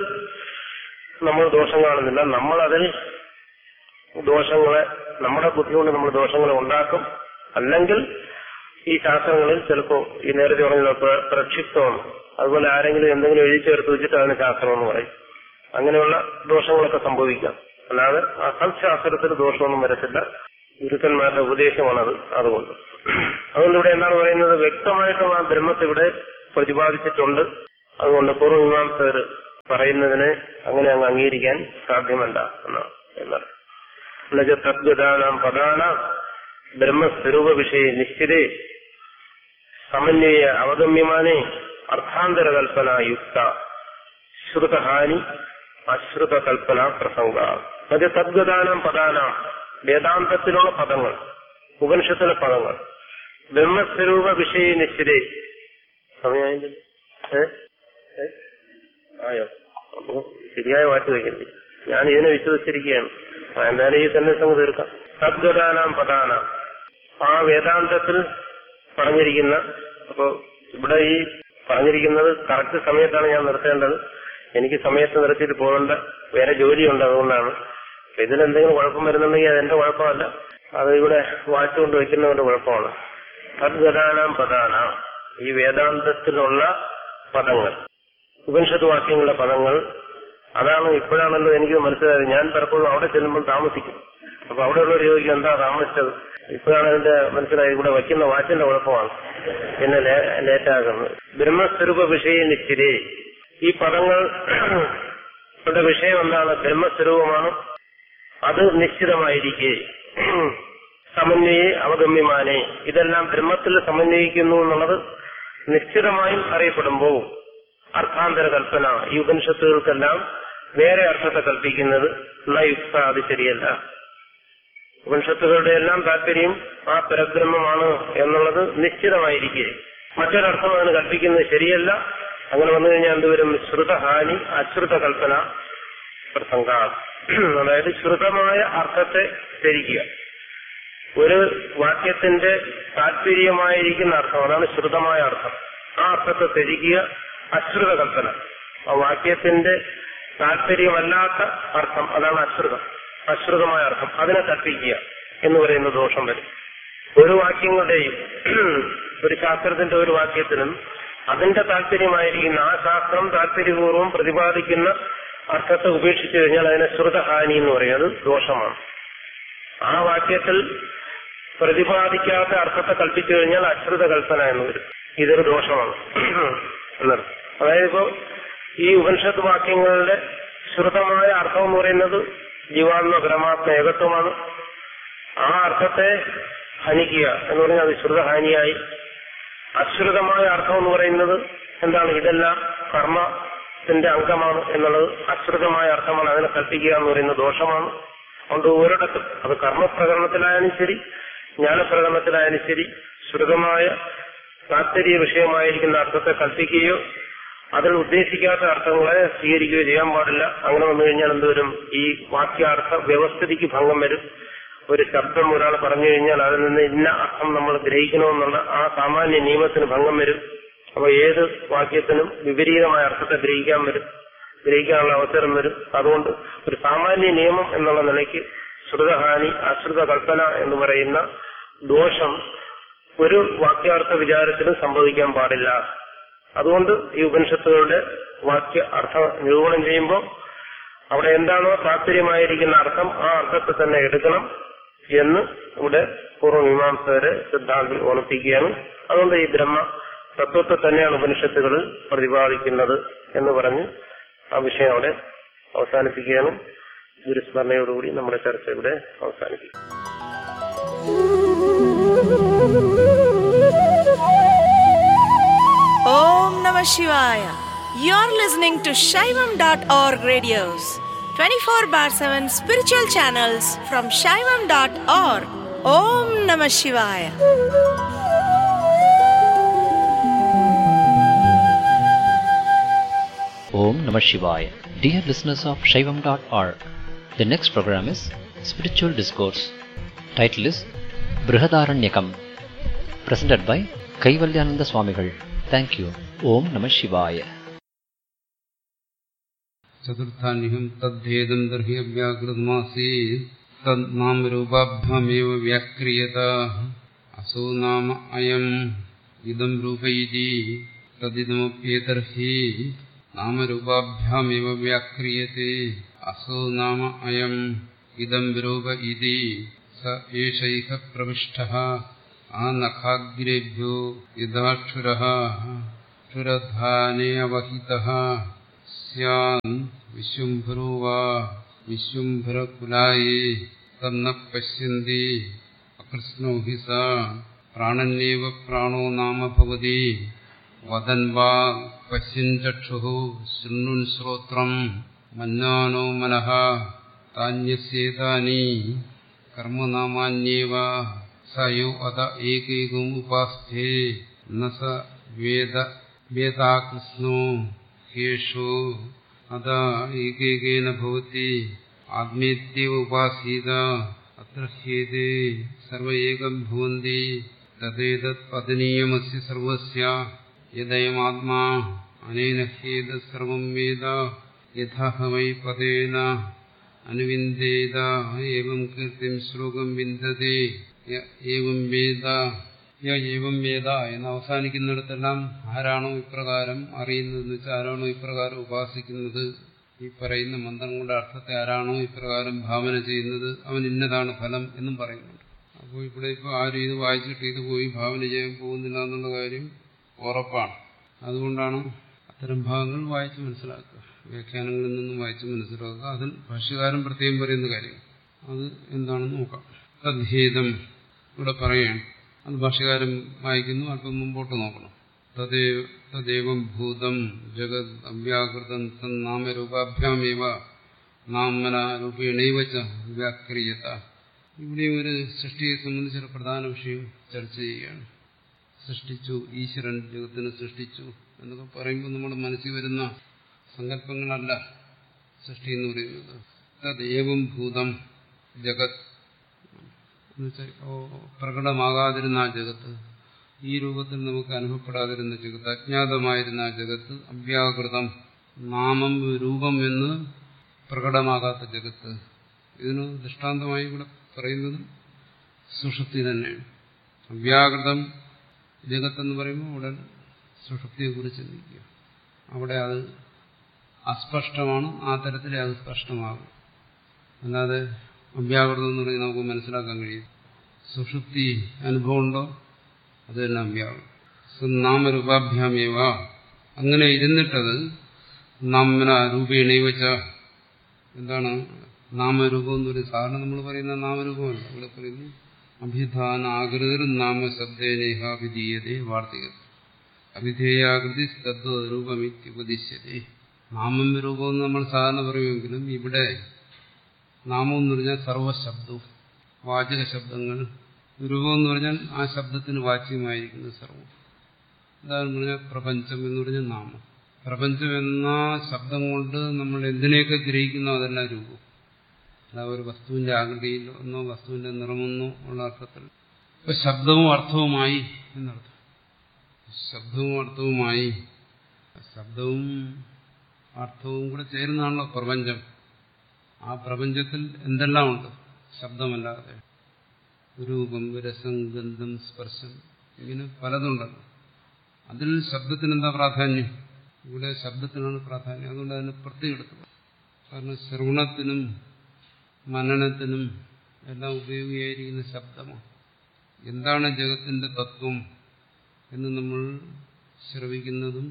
നമ്മൾ ദോഷം കാണുന്നില്ല. നമ്മളതിൽ ദോഷങ്ങളെ നമ്മുടെ ബുദ്ധി കൊണ്ട് നമ്മൾ ദോഷങ്ങളെ ഉണ്ടാക്കും. അല്ലെങ്കിൽ ഈ ശാസ്ത്രങ്ങളിൽ ചിലപ്പോ ഈ നേരത്തെ പറഞ്ഞ പ്രക്ഷിപ്തമാണ്, അതുപോലെ ആരെങ്കിലും എന്തെങ്കിലും എഴുതി ചേർത്ത് വെച്ചിട്ട് അതിന് ശാസ്ത്രമെന്ന് പറയും. അങ്ങനെയുള്ള ദോഷങ്ങളൊക്കെ സംഭവിക്കാം. അല്ലാതെ അസൽശാസ്ത്രത്തിൽ ദോഷമൊന്നും വരത്തില്ല. ഗുരുക്കന്മാരുടെ ഉപദേശമാണത്. അതുകൊണ്ട് ഇവിടെ എന്താണ് പറയുന്നത്, വ്യക്തമായിട്ടും ആ ബ്രഹ്മത്തെ ഇവിടെ പ്രതിപാദിച്ചിട്ടുണ്ട്. അതുകൊണ്ട് പൂർവ്വമീമാംസകർ പറയുന്നതിനെ അങ്ങനെ അങ്ങ് അംഗീകരിക്കാൻ സാധ്യമല്ല എന്നാണ്. എന്നുവെച്ചാൽ തദ്ഗതാനാം പദാനാം ബ്രഹ്മസ്വരൂപ വിഷയ നിശ്ചിതേ സമന്വയ അവഗമ്യമാനേ അർത്ഥാന്തരകൽപ്പന യുക്ത ശ്രുതഹാനി അശ്രുത കൽപ്പന പ്രസംഗ. അത് തദ്ഗതാനാം പദാനാം വേദാന്തത്തിലുള്ള പദങ്ങൾ, ഉപനിഷത്തിലെ പദങ്ങൾ ബ്രഹ്മസ്വരൂപ വിഷയ നിശ്ചിതേ. സമയമായില്ല? ആയോ? അപ്പൊ ശരിയായ വാക്ക് വയ്ക്കണ്ടേ? ഞാൻ ഇതിനെ വിശ്വസിച്ചിരിക്കുകയാണ്. എന്തായാലും ഈ തന്നെ സംഗതി തീർക്കാം. തദ്ഗതാനാം പദാനാം, ആ വേദാന്തത്തിൽ പറഞ്ഞിരിക്കുന്ന, അപ്പൊ ഇവിടെ ഈ പറഞ്ഞിരിക്കുന്നത് കറക്റ്റ് സമയത്താണ് ഞാൻ നിർത്തേണ്ടത്. എനിക്ക് സമയത്ത് നിർത്തിയിട്ട് പോകേണ്ട വേറെ ജോലിയുണ്ട്, അതുകൊണ്ടാണ്. ഇതിലെന്തെങ്കിലും കുഴപ്പം വരുന്നുണ്ടെങ്കിൽ അതെന്റെ കുഴപ്പമല്ല, അത് ഇവിടെ വാച്ചുകൊണ്ട് വെക്കുന്നവരുടെ കുഴപ്പമാണ്. തദ്ഗതാനാം പദാനാം, ഈ വേദാന്തത്തിലുള്ള പദങ്ങൾ, ഉപനിഷത്ത് വാക്യങ്ങളുടെ പദങ്ങൾ, അതാണ് ഇപ്പോഴാണല്ലോ എനിക്ക് മനസ്സിലായത്. ഞാൻ പലപ്പോഴും അവിടെ ചെല്ലുമ്പോൾ താമസിക്കും. അപ്പൊ അവിടെയുള്ളവർ ചോദിക്കും എന്താ താമസിച്ചത്, ഇപ്പോഴാണ് അതിന്റെ മനസ്സിലായത് ഇവിടെ വയ്ക്കുന്ന വാച്ചിന്റെ കുഴപ്പമാണ് പിന്നെ ലേറ്റാകുന്നത്. ബ്രഹ്മസ്വരൂപ വിഷയ നിശ്ചിതേ, ഈ പദങ്ങളുടെ വിഷയം എന്താണ്? ബ്രഹ്മസ്വരൂപമാണ്, അത് നിശ്ചിതമായിരിക്കെ. സമന്വയെ അവഗമ്യമാനെ, ഇതെല്ലാം ബ്രഹ്മത്തിൽ സമന്വയിക്കുന്നു എന്നുള്ളത് നിശ്ചിതമായും അറിയപ്പെടുമ്പോൾ അർത്ഥാന്തര കൽപ്പന, ഈ ഉപനിഷത്തുകൾക്കെല്ലാം വേറെ അർത്ഥത്തെ കൽപ്പിക്കുന്നത് യുക്ത, അത് ശരിയല്ല. ഉപനിഷത്തുകളുടെ എല്ലാം താല്പര്യം ആ പരബ്രഹ്മമാണ് എന്നുള്ളത് നിശ്ചിതമായിരിക്കെ മറ്റൊരർത്ഥം അതിന് കൽപ്പിക്കുന്നത് ശരിയല്ല. അങ്ങനെ വന്നു കഴിഞ്ഞാൽ എന്തുവരും? ശ്രുതഹാനി അശ്രുത കൽപ്പന പ്രസംഗ. അതായത് ശ്രുതമായ അർത്ഥത്തെ ധരിക്കുക. ഒരു വാക്യത്തിന്റെ താല്പര്യമായിരിക്കുന്ന അർത്ഥം, അതാണ് ശ്രുതമായ അർത്ഥം. ആ അർത്ഥത്തെ ധരിക്കുക. അശ്രുത കൽപ്പന, ആ വാക്യത്തിന്റെ താല്പര്യമല്ലാത്ത അർത്ഥം, അതാണ് അശ്രുതം. അശ്രുതമായ അർത്ഥം അതിനെ കൽപ്പിക്കുക എന്ന് പറയുന്ന ദോഷം വരും. ഒരു വാക്യങ്ങളുടെയും, ഒരു ശാസ്ത്രത്തിന്റെ ഒരു വാക്യത്തിനും അതിന്റെ താല്പര്യമായിരിക്കുന്ന ആ ശാസ്ത്രം താല്പര്യപൂർവ്വം പ്രതിപാദിക്കുന്ന അർത്ഥത്തെ ഉപേക്ഷിച്ചു കഴിഞ്ഞാൽ അതിനെ ശ്രുതഹാനി എന്ന് പറയുന്നത് ദോഷമാണ്. ആ വാക്യത്തിൽ പ്രതിപാദിക്കാത്ത അർത്ഥത്തെ കൽപ്പിച്ചു കഴിഞ്ഞാൽ അശ്രുത കൽപ്പന എന്ന് വരും. ഇതൊരു ദോഷമാണ് എന്നർത്ഥം. അതായത് ഇപ്പോ ഈ ഉപനിഷത്ത് വാക്യങ്ങളുടെ ശ്രുതമായ അർത്ഥം എന്ന് പറയുന്നത് ജീവാത്മ പരമാത്മ ഏകത്വമാണ്. ആ അർത്ഥത്തെ ഹനിക്കുക എന്ന് പറഞ്ഞാൽ അത് ശ്രുതഹാനിയായി. അശ്രുതമായ അർത്ഥം എന്ന് പറയുന്നത് എന്താണ്? ഇതെല്ലാം കർമ്മത്തിന്റെ അംഗമാണ് എന്നുള്ളത് അശ്രുതമായ അർത്ഥമാണ്, അതിനെ കൽപ്പിക്കുക എന്ന് പറയുന്നത് ദോഷമാണ്. അതുകൊണ്ട് ഒരിടത്തും, അത് കർമ്മപ്രകരണത്തിലായാലും ശരി ജ്ഞാനപ്രകരണത്തിലായാലും ശരി, ശ്രുതമായ താല്പര്യ വിഷയമായിരിക്കുന്ന അർത്ഥത്തെ കൽപ്പിക്കുകയോ അതിൽ ഉദ്ദേശിക്കാത്ത അർത്ഥങ്ങളെ സ്വീകരിക്കുകയോ ചെയ്യാൻ പാടില്ല. അങ്ങനെ വന്നു കഴിഞ്ഞാൽ എന്തുവരും? ഈ വാക്യാർത്ഥ വ്യവസ്ഥിതിക്ക് ഭംഗം വരും. ഒരു ശബ്ദം ഒരാൾ പറഞ്ഞു കഴിഞ്ഞാൽ അതിൽ നിന്ന് ഇന്ന അർത്ഥം നമ്മൾ ഗ്രഹിക്കണമെന്നുള്ള ആ സാമാന്യ നിയമത്തിന് ഭംഗം വരും. അപ്പൊ ഏത് വാക്യത്തിനും വിപരീതമായ അർത്ഥത്തെ ഗ്രഹിക്കാനുള്ള അവസരം വരും. അതുകൊണ്ട് ഒരു സാമാന്യ നിയമം എന്നുള്ള നിലയ്ക്ക് ശ്രുതഹാനി അശ്രുത കൽപ്പന എന്ന് പറയുന്ന ദോഷം ഒരു വാക്യാർത്ഥ വിചാരത്തിനും സംഭവിക്കാൻ പാടില്ല. അതുകൊണ്ട് ഈ ഉപനിഷത്തുകളുടെ വാക്യ അർത്ഥ നിരൂപണം ചെയ്യുമ്പോൾ അവിടെ എന്താണോ താല്പര്യമായിരിക്കുന്ന അർത്ഥം ആ അർത്ഥത്തെ തന്നെ എടുക്കണം എന്ന് ഇവിടെ പൂർവ്വമീമാംസകരെ സിദ്ധാന്തം ഓർമ്മിപ്പിക്കുകയാണ്. അതുകൊണ്ട് ഈ ബ്രഹ്മ തത്വത്തെ തന്നെയാണ് ഉപനിഷത്തുകളിൽ പ്രതിപാദിക്കുന്നത് എന്ന് പറഞ്ഞ് ആ വിഷയം അവിടെ അവസാനിപ്പിക്കുകയാണ്. ഗുരുസ്മരണയോടുകൂടി നമ്മുടെ ചർച്ച ഇവിടെ അവസാനിപ്പിക്കും. Om Namah Shivaya. You're listening to Shaivam.org radios, 24/7 spiritual channels from Shaivam.org. Om Namah Shivaya. Om Namah Shivaya. Dear listeners of Shaivam.org, the next program is Spiritual Discourse. Title is Brihadaranyakam, presented by Kaivalyananda Swamigal. Thank you. Om Namah Shivaya. ചതുർത്ഥാന്യം തദ്ദേദം ദർഹി അവ്യാകൃതമാസീ തദ്നാമരൂപാഭ്യാമേവ വ്യാക്രിയത അസോ നാമ അയം ഇദം രൂപ ഇതി തദിദമപ്യേതർഹി നാമരൂപാഭ്യാമേവ വ്യാക്രിയത്തെ അസോ നാമ അയം ഇദം രൂപ ഇതി സ ഏഷൈഹ പ്രവിഷ്ടഃ ആനഖാഗ്രേഭ്യോ യഥാക്ഷുരഃ ക്ഷുരധാനേ അവഹിതഃ സ്യാൻ വിശ്വംഭരോ വാ വിശ്വംഭരകുലായേ തന്ന പശ്യന്തി അകൃഷ്ണോ ഹി സ പ്രാണന്യേവ പ്രാണോ നാമ ഭവതി വദൻ വാ പശ്യൻ ചക്ഷുഃ ശൃണ്വൻ ശ്രോത്രം മന്യാനോ മനഃ താന്യസ്യേതാനി കർമ്മനാമാന്യേവ സയോ അത ഏകൈകം ഉപാസ്ഥേ ന സ വേദാകൃഷ്ണോ ഹേഷോ അത ഏകൈകേന ഭവതി ആത്മേത്യൈവ ഉപാസീത അത്ര ഹ്യേതേ സർവ ഏകം ഭവന്തി തദേതത് പതനീയമസ്യ സർവസ്യ യദയമാത്മാ അനേന ഹ്യേതത് സർവം വേദ യഥാ വൈ പദേന അനുവിന്ദേത ഏവം കീർത്തിം ശ്ലോകം വിന്ദതേ ഏവം വേദ ഏവം വേദ എന്ന് അവസാനിക്കുന്നിടത്തെല്ലാം ആരാണോ ഇപ്രകാരം അറിയുന്നതെന്ന് വെച്ചാൽ ആരാണോ ഇപ്രകാരം ഉപാസിക്കുന്നത്, ഈ പറയുന്ന മന്ത്രങ്ങളുടെ അർത്ഥത്തെ ആരാണോ ഇപ്രകാരം ഭാവന ചെയ്യുന്നത് അവൻ ഇന്നതാണ് ഫലം എന്നും പറയുന്നുണ്ട്. അപ്പോൾ ഇവിടെ ഇപ്പോൾ ആരും ഇത് വായിച്ചിട്ട് ഇത് പോയി ഭാവന ചെയ്യാൻ പോകുന്നില്ല എന്നുള്ള കാര്യം ഉറപ്പാണ്. അതുകൊണ്ടാണ് അത്തരം ഭാഗങ്ങൾ വായിച്ച് മനസ്സിലാക്കുക, വ്യാഖ്യാനങ്ങളിൽ നിന്നും വായിച്ച് മനസ്സിലാക്കുക. അതിൽ ഭാഷ്യകാരൻ പ്രത്യേകം പറയുന്ന കാര്യം അത് എന്താണെന്ന് നോക്കാം. തദ്ഭേദം ഇവിടെ പറയുകയാണ്, അത് ഭാഷ്യകാരൻ വായിക്കുന്നു. അല്പം മുമ്പോട്ട് നോക്കണം. തദേവം ഭൂതം ജഗത് അവ്യാകൃതം തന്നാമരൂപാഭ്യാമേവ നാമന രൂപേണൈവ ച വ്യാക്രിയത. ഇവിടെ ഒരു സൃഷ്ടിയെ സംബന്ധിച്ചൊരു പ്രധാന വിഷയം ചർച്ച ചെയ്യുകയാണ്. സൃഷ്ടിച്ചു, ഈശ്വരൻ ജഗത്തിനെ സൃഷ്ടിച്ചു എന്നൊക്കെ പറയുമ്പോൾ നമ്മുടെ മനസ്സിൽ വരുന്ന സങ്കല്പങ്ങളല്ല സൃഷ്ടി എന്ന് പറയുന്നത്. തദേവം ഭൂതം ജഗത് എന്നുവെച്ചാൽ പ്രകടമാകാതിരുന്ന ആ ജഗത്ത്, ഈ രൂപത്തിൽ നമുക്ക് അനുഭവപ്പെടാതിരുന്ന ജഗത്ത്, അജ്ഞാതമായിരുന്ന ആ ജഗത്ത്, അവ്യാകൃതം നാമം രൂപം എന്ന് പ്രകടമാകാത്ത ജഗത്ത്. ഇതിന് ദൃഷ്ടാന്തമായി ഇവിടെ പറയുന്നത് സുഷുപ്തി തന്നെയാണ്. അവ്യാകൃതം ജഗത്തെന്ന് പറയുമ്പോൾ ഉടൻ സുഷുപ്തിയെക്കുറിച്ച് ചിന്തിക്കുക. അവിടെ അത് അസ്പഷ്ടമാണ്, ആ തരത്തിലെ അത് സ്പഷ്ടമാകും. അല്ലാതെ അവ്യാകൃതം എന്ന് പറഞ്ഞാൽ നമുക്ക് മനസ്സിലാക്കാൻ കഴിയും. സുഷുപ്തി അനുഭവമുണ്ടോ, അത് തന്നെ അവ്യാകൃതം. നാമരൂപാഭ്യാമേവ, അങ്ങനെ ഇരുന്നിട്ടത് നാമന രൂപേണൈവ ച. എന്താണ് നാമരൂപം എന്ന് പറയുന്നത്? സാധാരണ നമ്മൾ പറയുന്ന നാമരൂപമല്ല, ഇവിടെ പറയുന്നു അഭിധാന ആകൃതിർ നാമശബ്ദേനേഹാഭിധീയതേ വാർത്തിക അഭിധേയാകൃതി തദ്രൂപമിത്യുപദിശ്യതേ. നാമം രൂപം എന്ന് നമ്മൾ സാധാരണ പറയുമെങ്കിലും ഇവിടെ നാമം എന്ന് പറഞ്ഞാൽ സർവശബ്ദവും വാചക ശബ്ദങ്ങൾ, രൂപം എന്ന് പറഞ്ഞാൽ ആ ശബ്ദത്തിന് വാച്യമായിരിക്കുന്നത് സർവം. ഉദാഹരണം പറഞ്ഞാൽ പ്രപഞ്ചം എന്ന് പറഞ്ഞാൽ നാമം. പ്രപഞ്ചം എന്ന ശബ്ദം കൊണ്ട് നമ്മൾ എന്തിനെയൊക്കെ ഗ്രഹിക്കുന്നോ അതെല്ലാം രൂപം. അല്ല ഒരു വസ്തുവിന്റെ ആകൃതിയിലോ എന്നോ വസ്തുവിന്റെ നിറമെന്നോ ഉള്ള അർത്ഥത്തിൽ. ഇപ്പൊ ശബ്ദവും അർത്ഥവുമായി എന്നർത്ഥം. ശബ്ദവും അർത്ഥവുമായി, ശബ്ദവും അർത്ഥവും കൂടെ ചേരുന്നതാണല്ലോ പ്രപഞ്ചം. ആ പ്രപഞ്ചത്തിൽ എന്തെല്ലാം ഉണ്ട് ശബ്ദമല്ലാതെ? രൂപം, രസം, ഗന്ധം, സ്പർശം, ഇങ്ങനെ പലതുണ്ടല്ലോ. അതിൽ ശബ്ദത്തിനെന്താ പ്രാധാന്യം? ഇവിടെ ശബ്ദത്തിനാണ് പ്രാധാന്യം. അതുകൊണ്ട് അതിന് പ്രത്യേകം എടുത്തു. കാരണം ശ്രവണത്തിനും മനനത്തിനും എല്ലാം ഉപയോഗിയായിരിക്കുന്ന ശബ്ദമാണ്. എന്താണ് ജഗത്തിന്റെ തത്വം എന്ന് നമ്മൾ ശ്രവിക്കുന്നതും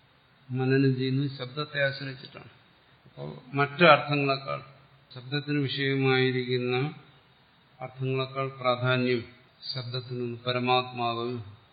മനനം ചെയ്യുന്നതും ശബ്ദത്തെ ആശ്രയിച്ചിട്ടാണ്. അപ്പോൾ മറ്റ് അർത്ഥങ്ങളെക്കാൾ, ശബ്ദത്തിന് വിഷയമായിരിക്കുന്ന അർത്ഥങ്ങളെക്കാൾ പ്രാധാന്യം ശബ്ദത്തിനൊന്ന് പരമാത്മാവ്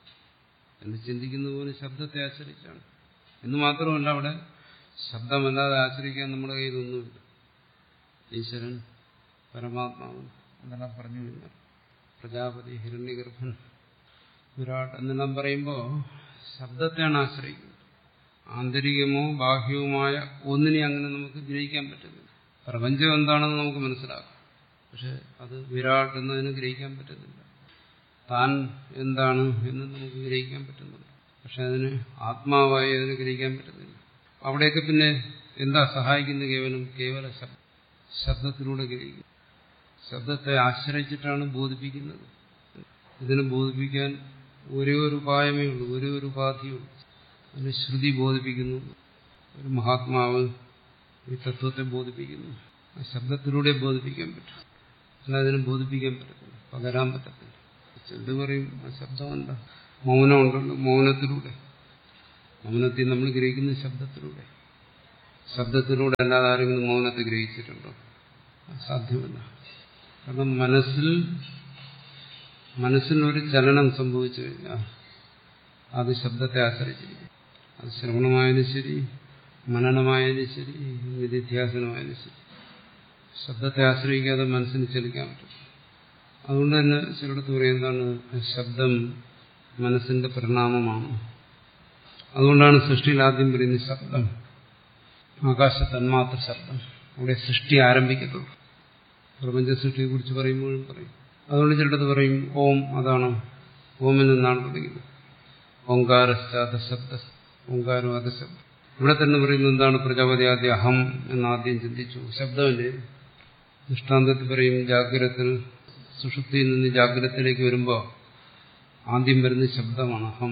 എന്ന് ചിന്തിക്കുന്ന പോലെ ശബ്ദത്തെ ആശ്രയിച്ചാണ്. എന്ന് മാത്രമല്ല, അവിടെ ശബ്ദമല്ലാതെ ആശ്രയിക്കാൻ നമ്മുടെ കയ്യിലൊന്നുമില്ല. ഈശ്വരൻ, പരമാത്മാവ് എന്നെല്ലാം പറഞ്ഞു കഴിഞ്ഞാൽ പ്രജാപതി, ഹിരണ്യഗർഭൻ, വിരാട് എന്നെല്ലാം പറയുമ്പോൾ ശബ്ദത്തെയാണ് ആശ്രയിക്കുന്നത്. ആന്തരികമോ ബാഹ്യവുമായ ഒന്നിനെ അങ്ങനെ നമുക്ക് ഗ്രഹിക്കാൻ പറ്റുന്നില്ല. പ്രപഞ്ചം എന്താണെന്ന് നമുക്ക് മനസ്സിലാക്കാം, പക്ഷെ അത് വിരാട് എന്നതിന് ഗ്രഹിക്കാൻ പറ്റുന്നില്ല. താൻ എന്താണ് എന്ന് നമുക്ക് ഗ്രഹിക്കാൻ പറ്റുന്നുണ്ട്, പക്ഷെ അതിന് ആത്മാവായി അതിന് ഗ്രഹിക്കാൻ പറ്റുന്നില്ല. അവിടെയൊക്കെ പിന്നെ എന്താ സഹായിക്കുന്നത്? കേവല ശബ്ദത്തിലൂടെ ഗ്രഹിക്കുന്നു. ശബ്ദത്തെ ആശ്രയിച്ചിട്ടാണ് ബോധിപ്പിക്കുന്നത്. ഇതിനെ ബോധിപ്പിക്കാൻ ഒരേ ഒരു ഉപായമേ ഉള്ളൂ, ഒരേ ഒരു ഉപാധിയുള്ളൂ. അതിന് ശ്രുതി ബോധിപ്പിക്കുന്നു. ഒരു മഹാത്മാവ് ഈ തത്വത്തെ ബോധിപ്പിക്കുന്നു. ആ ശബ്ദത്തിലൂടെ ബോധിപ്പിക്കാൻ പറ്റും, അല്ല അതിനെ ബോധിപ്പിക്കാൻ പറ്റത്തില്ല, പകരാൻ പറ്റത്തില്ല. എന്ത് പറയും? ആ ശബ്ദമല്ല, മൗനമുണ്ടല്ലോ, മൗനത്തിലൂടെ, മൗനത്തിൽ നമ്മൾ ഗ്രഹിക്കുന്ന ശബ്ദത്തിലൂടെ. ശബ്ദത്തിലൂടെ അല്ലാതെ ആരെങ്കിലും മൗനത്തെ ഗ്രഹിച്ചിട്ടുണ്ടോ? സാധ്യമല്ല. കാരണം മനസ്സിനൊരു ചലനം സംഭവിച്ചു കഴിഞ്ഞാൽ അത് ശബ്ദത്തെ ആശ്രയിച്ചിരിക്കും. അത് ശ്രവണമായാലും ശരി, മനനമായാലും ശരി, നിധിധ്യാസനമായാലും ശരി, ശബ്ദത്തെ ആശ്രയിക്കാതെ മനസ്സിന് ചലിക്കാൻ പറ്റും. അതുകൊണ്ട് തന്നെ ചിലടത്ത് പറയുന്നതാണ് ശബ്ദം മനസ്സിന്റെ പരിണാമമാണ്. അതുകൊണ്ടാണ് സൃഷ്ടിയിൽ ആദ്യം പറയുന്നത് ശബ്ദം, ആകാശ തന്മാത്ര ശബ്ദം. അവിടെ സൃഷ്ടി ആരംഭിക്കത്തുള്ളൂ. പ്രപഞ്ച സൃഷ്ടിയെ കുറിച്ച് പറയുമ്പോഴും പറയും. അതുകൊണ്ട് ചിലടത്ത് പറയും ഓം, അതാണ് ഓമിൽ നിന്നാണ് തുടങ്ങിയത്. ഓങ്കാരശ്ചാത ശബ്ദ, ഓങ്കാരം അധശബ്ദം. ഇവിടെ തന്നെ പറയുന്നത് എന്താണ്? പ്രജാപതി ആദ്യം അഹം എന്നാദ്യം ചിന്തിച്ചു. ശബ്ദമല്ലേ? ദൃഷ്ടാന്തത്തിൽ പറയും ജാഗ്രതത്തിൽ, സുഷുപ്തിയിൽ നിന്ന് ജാഗ്രതത്തിലേക്ക് വരുമ്പോൾ ആദ്യം വരുന്ന ശബ്ദമാണ് അഹം.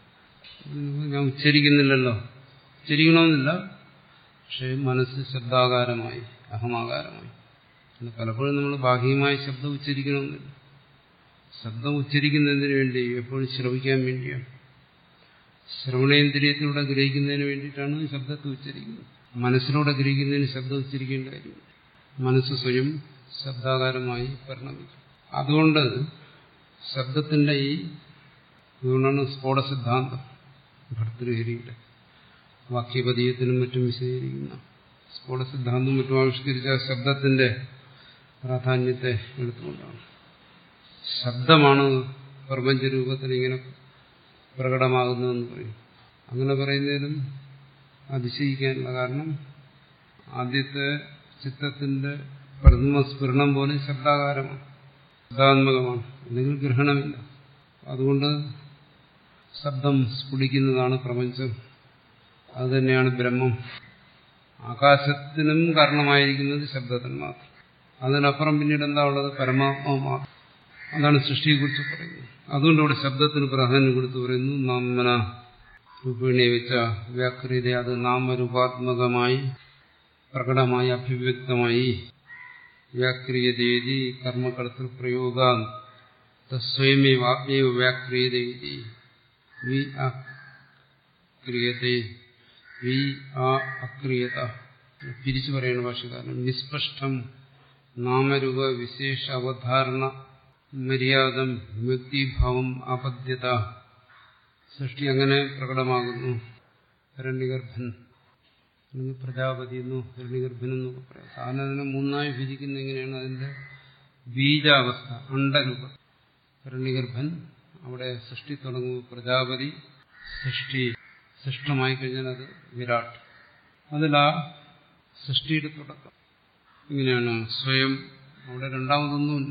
ഞാൻ ഉച്ചരിക്കുന്നില്ലല്ലോ, ഉച്ചരിക്കണമെന്നില്ല, പക്ഷെ മനസ്സ് ശബ്ദാകാരമായി, അഹമാകാരമായി. പലപ്പോഴും നമ്മൾ ബാഹ്യമായ ശബ്ദം ഉച്ചരിക്കണമെന്നില്ല. ശബ്ദം ഉച്ചരിക്കുന്നതിന് വേണ്ടി, എപ്പോഴും ശ്രവിക്കാൻ വേണ്ടിയാണ്. ശ്രവണേന്ദ്രിയത്തിലൂടെ ഗ്രഹിക്കുന്നതിന് വേണ്ടിയിട്ടാണ് ശബ്ദത്തെ ഉച്ചരിക്കുന്നത്. മനസ്സിലൂടെ ഗ്രഹിക്കുന്നതിന് ശബ്ദം ഉച്ചരിക്കേണ്ട കാര്യമില്ല. മനസ്സ് സ്വയം ശബ്ദാകാരമായി പരിണമിക്കും. അതുകൊണ്ട് ശബ്ദത്തിന്റെ അതുകൊണ്ടാണ് സ്ഫോട സിദ്ധാന്തം ഭർതൃഹരിയുടെ വാക്യപദീയത്തിനും മറ്റും വിശദീകരിക്കുന്ന സ്ഫോട സിദ്ധാന്തം മറ്റും ആവിഷ്കരിച്ച ശബ്ദത്തിന്റെ പ്രാധാന്യത്തെ എടുത്തുകൊണ്ടാണ്. ശബ്ദമാണ് പ്രപഞ്ചരൂപത്തിൽ ഇങ്ങനെ പ്രകടമാകുന്നതെന്ന് പറയും. അങ്ങനെ പറയുന്നതിലും അതിശയിക്കാനുള്ള കാരണം ആദ്യത്തെ ചിത്തത്തിന്റെ പ്രഥമ സ്ഫുരണം പോലും ശബ്ദാകാരമാണ്, ശബ്ദാത്മകമാണ്, അല്ലെങ്കിൽ ഗ്രഹണമില്ല. അതുകൊണ്ട് ശബ്ദം സ്ഫുടിക്കുന്നതാണ് പ്രപഞ്ചം, അതുതന്നെയാണ് ബ്രഹ്മം. ആകാശത്തിനും കാരണമായിരിക്കുന്നത് ശബ്ദത്തിന് മാത്രം. അതിനപ്പുറം പിന്നീട് എന്താ ഉള്ളത്? പരമാത്മാവ് മാത്രം. അതാണ് സൃഷ്ടിയെക്കുറിച്ച് പറയുന്നത്. അതുകൊണ്ട് ഇവിടെ ശബ്ദത്തിന് പ്രാധാന്യം കൊടുത്ത് പറയുന്നു നാമന രൂപേണ വെച്ച വ്യാകൃതി. അത് നാമരൂപാത്മകമായി പ്രകടമായി അഭിവ്യക്തമായി വ്യാക്രിയതേതി കർമ്മകർത്തൃ പ്രയോഗാ തസ്വയമേവ ആത്മേവ വ്യാക്രിയതേതി വി അക്രിയതേ വി ആ അക്രിയത. പിരിച്ചു പറയുന്ന ഭാഷകാരൻ നിസ്പഷ്ടം നാമരൂപ വിശേഷ അവധാരണ മര്യാദം വ്യക്തിഭാവം ആപദ്യത. സൃഷ്ടി അങ്ങനെ പ്രകടമാകുന്നു. ഹിരണ്യഗർഭൻ അല്ലെങ്കിൽ പ്രജാപതി എന്നോ ഹിരണ്യഗർഭൻ എന്നൊക്കെ പറയാം. സാധാരണ അതിനെ മൂന്നായി വിഭജിക്കുന്ന എങ്ങനെയാണ്? അതിന്റെ ബീജാവസ്ഥ, അണ്ടരൂപം. ഹിരണ്യഗർഭൻ, അവിടെ സൃഷ്ടി തുടങ്ങുമ്പോൾ പ്രജാപതി, സൃഷ്ടി സൃഷ്ടമായി കഴിഞ്ഞാൽ അത് വിരാട്. അതിലാ സൃഷ്ടിയുടെ തുടക്കം ഇങ്ങനെയാണ്. സ്വയം അവിടെ രണ്ടാമതൊന്നുമില്ല,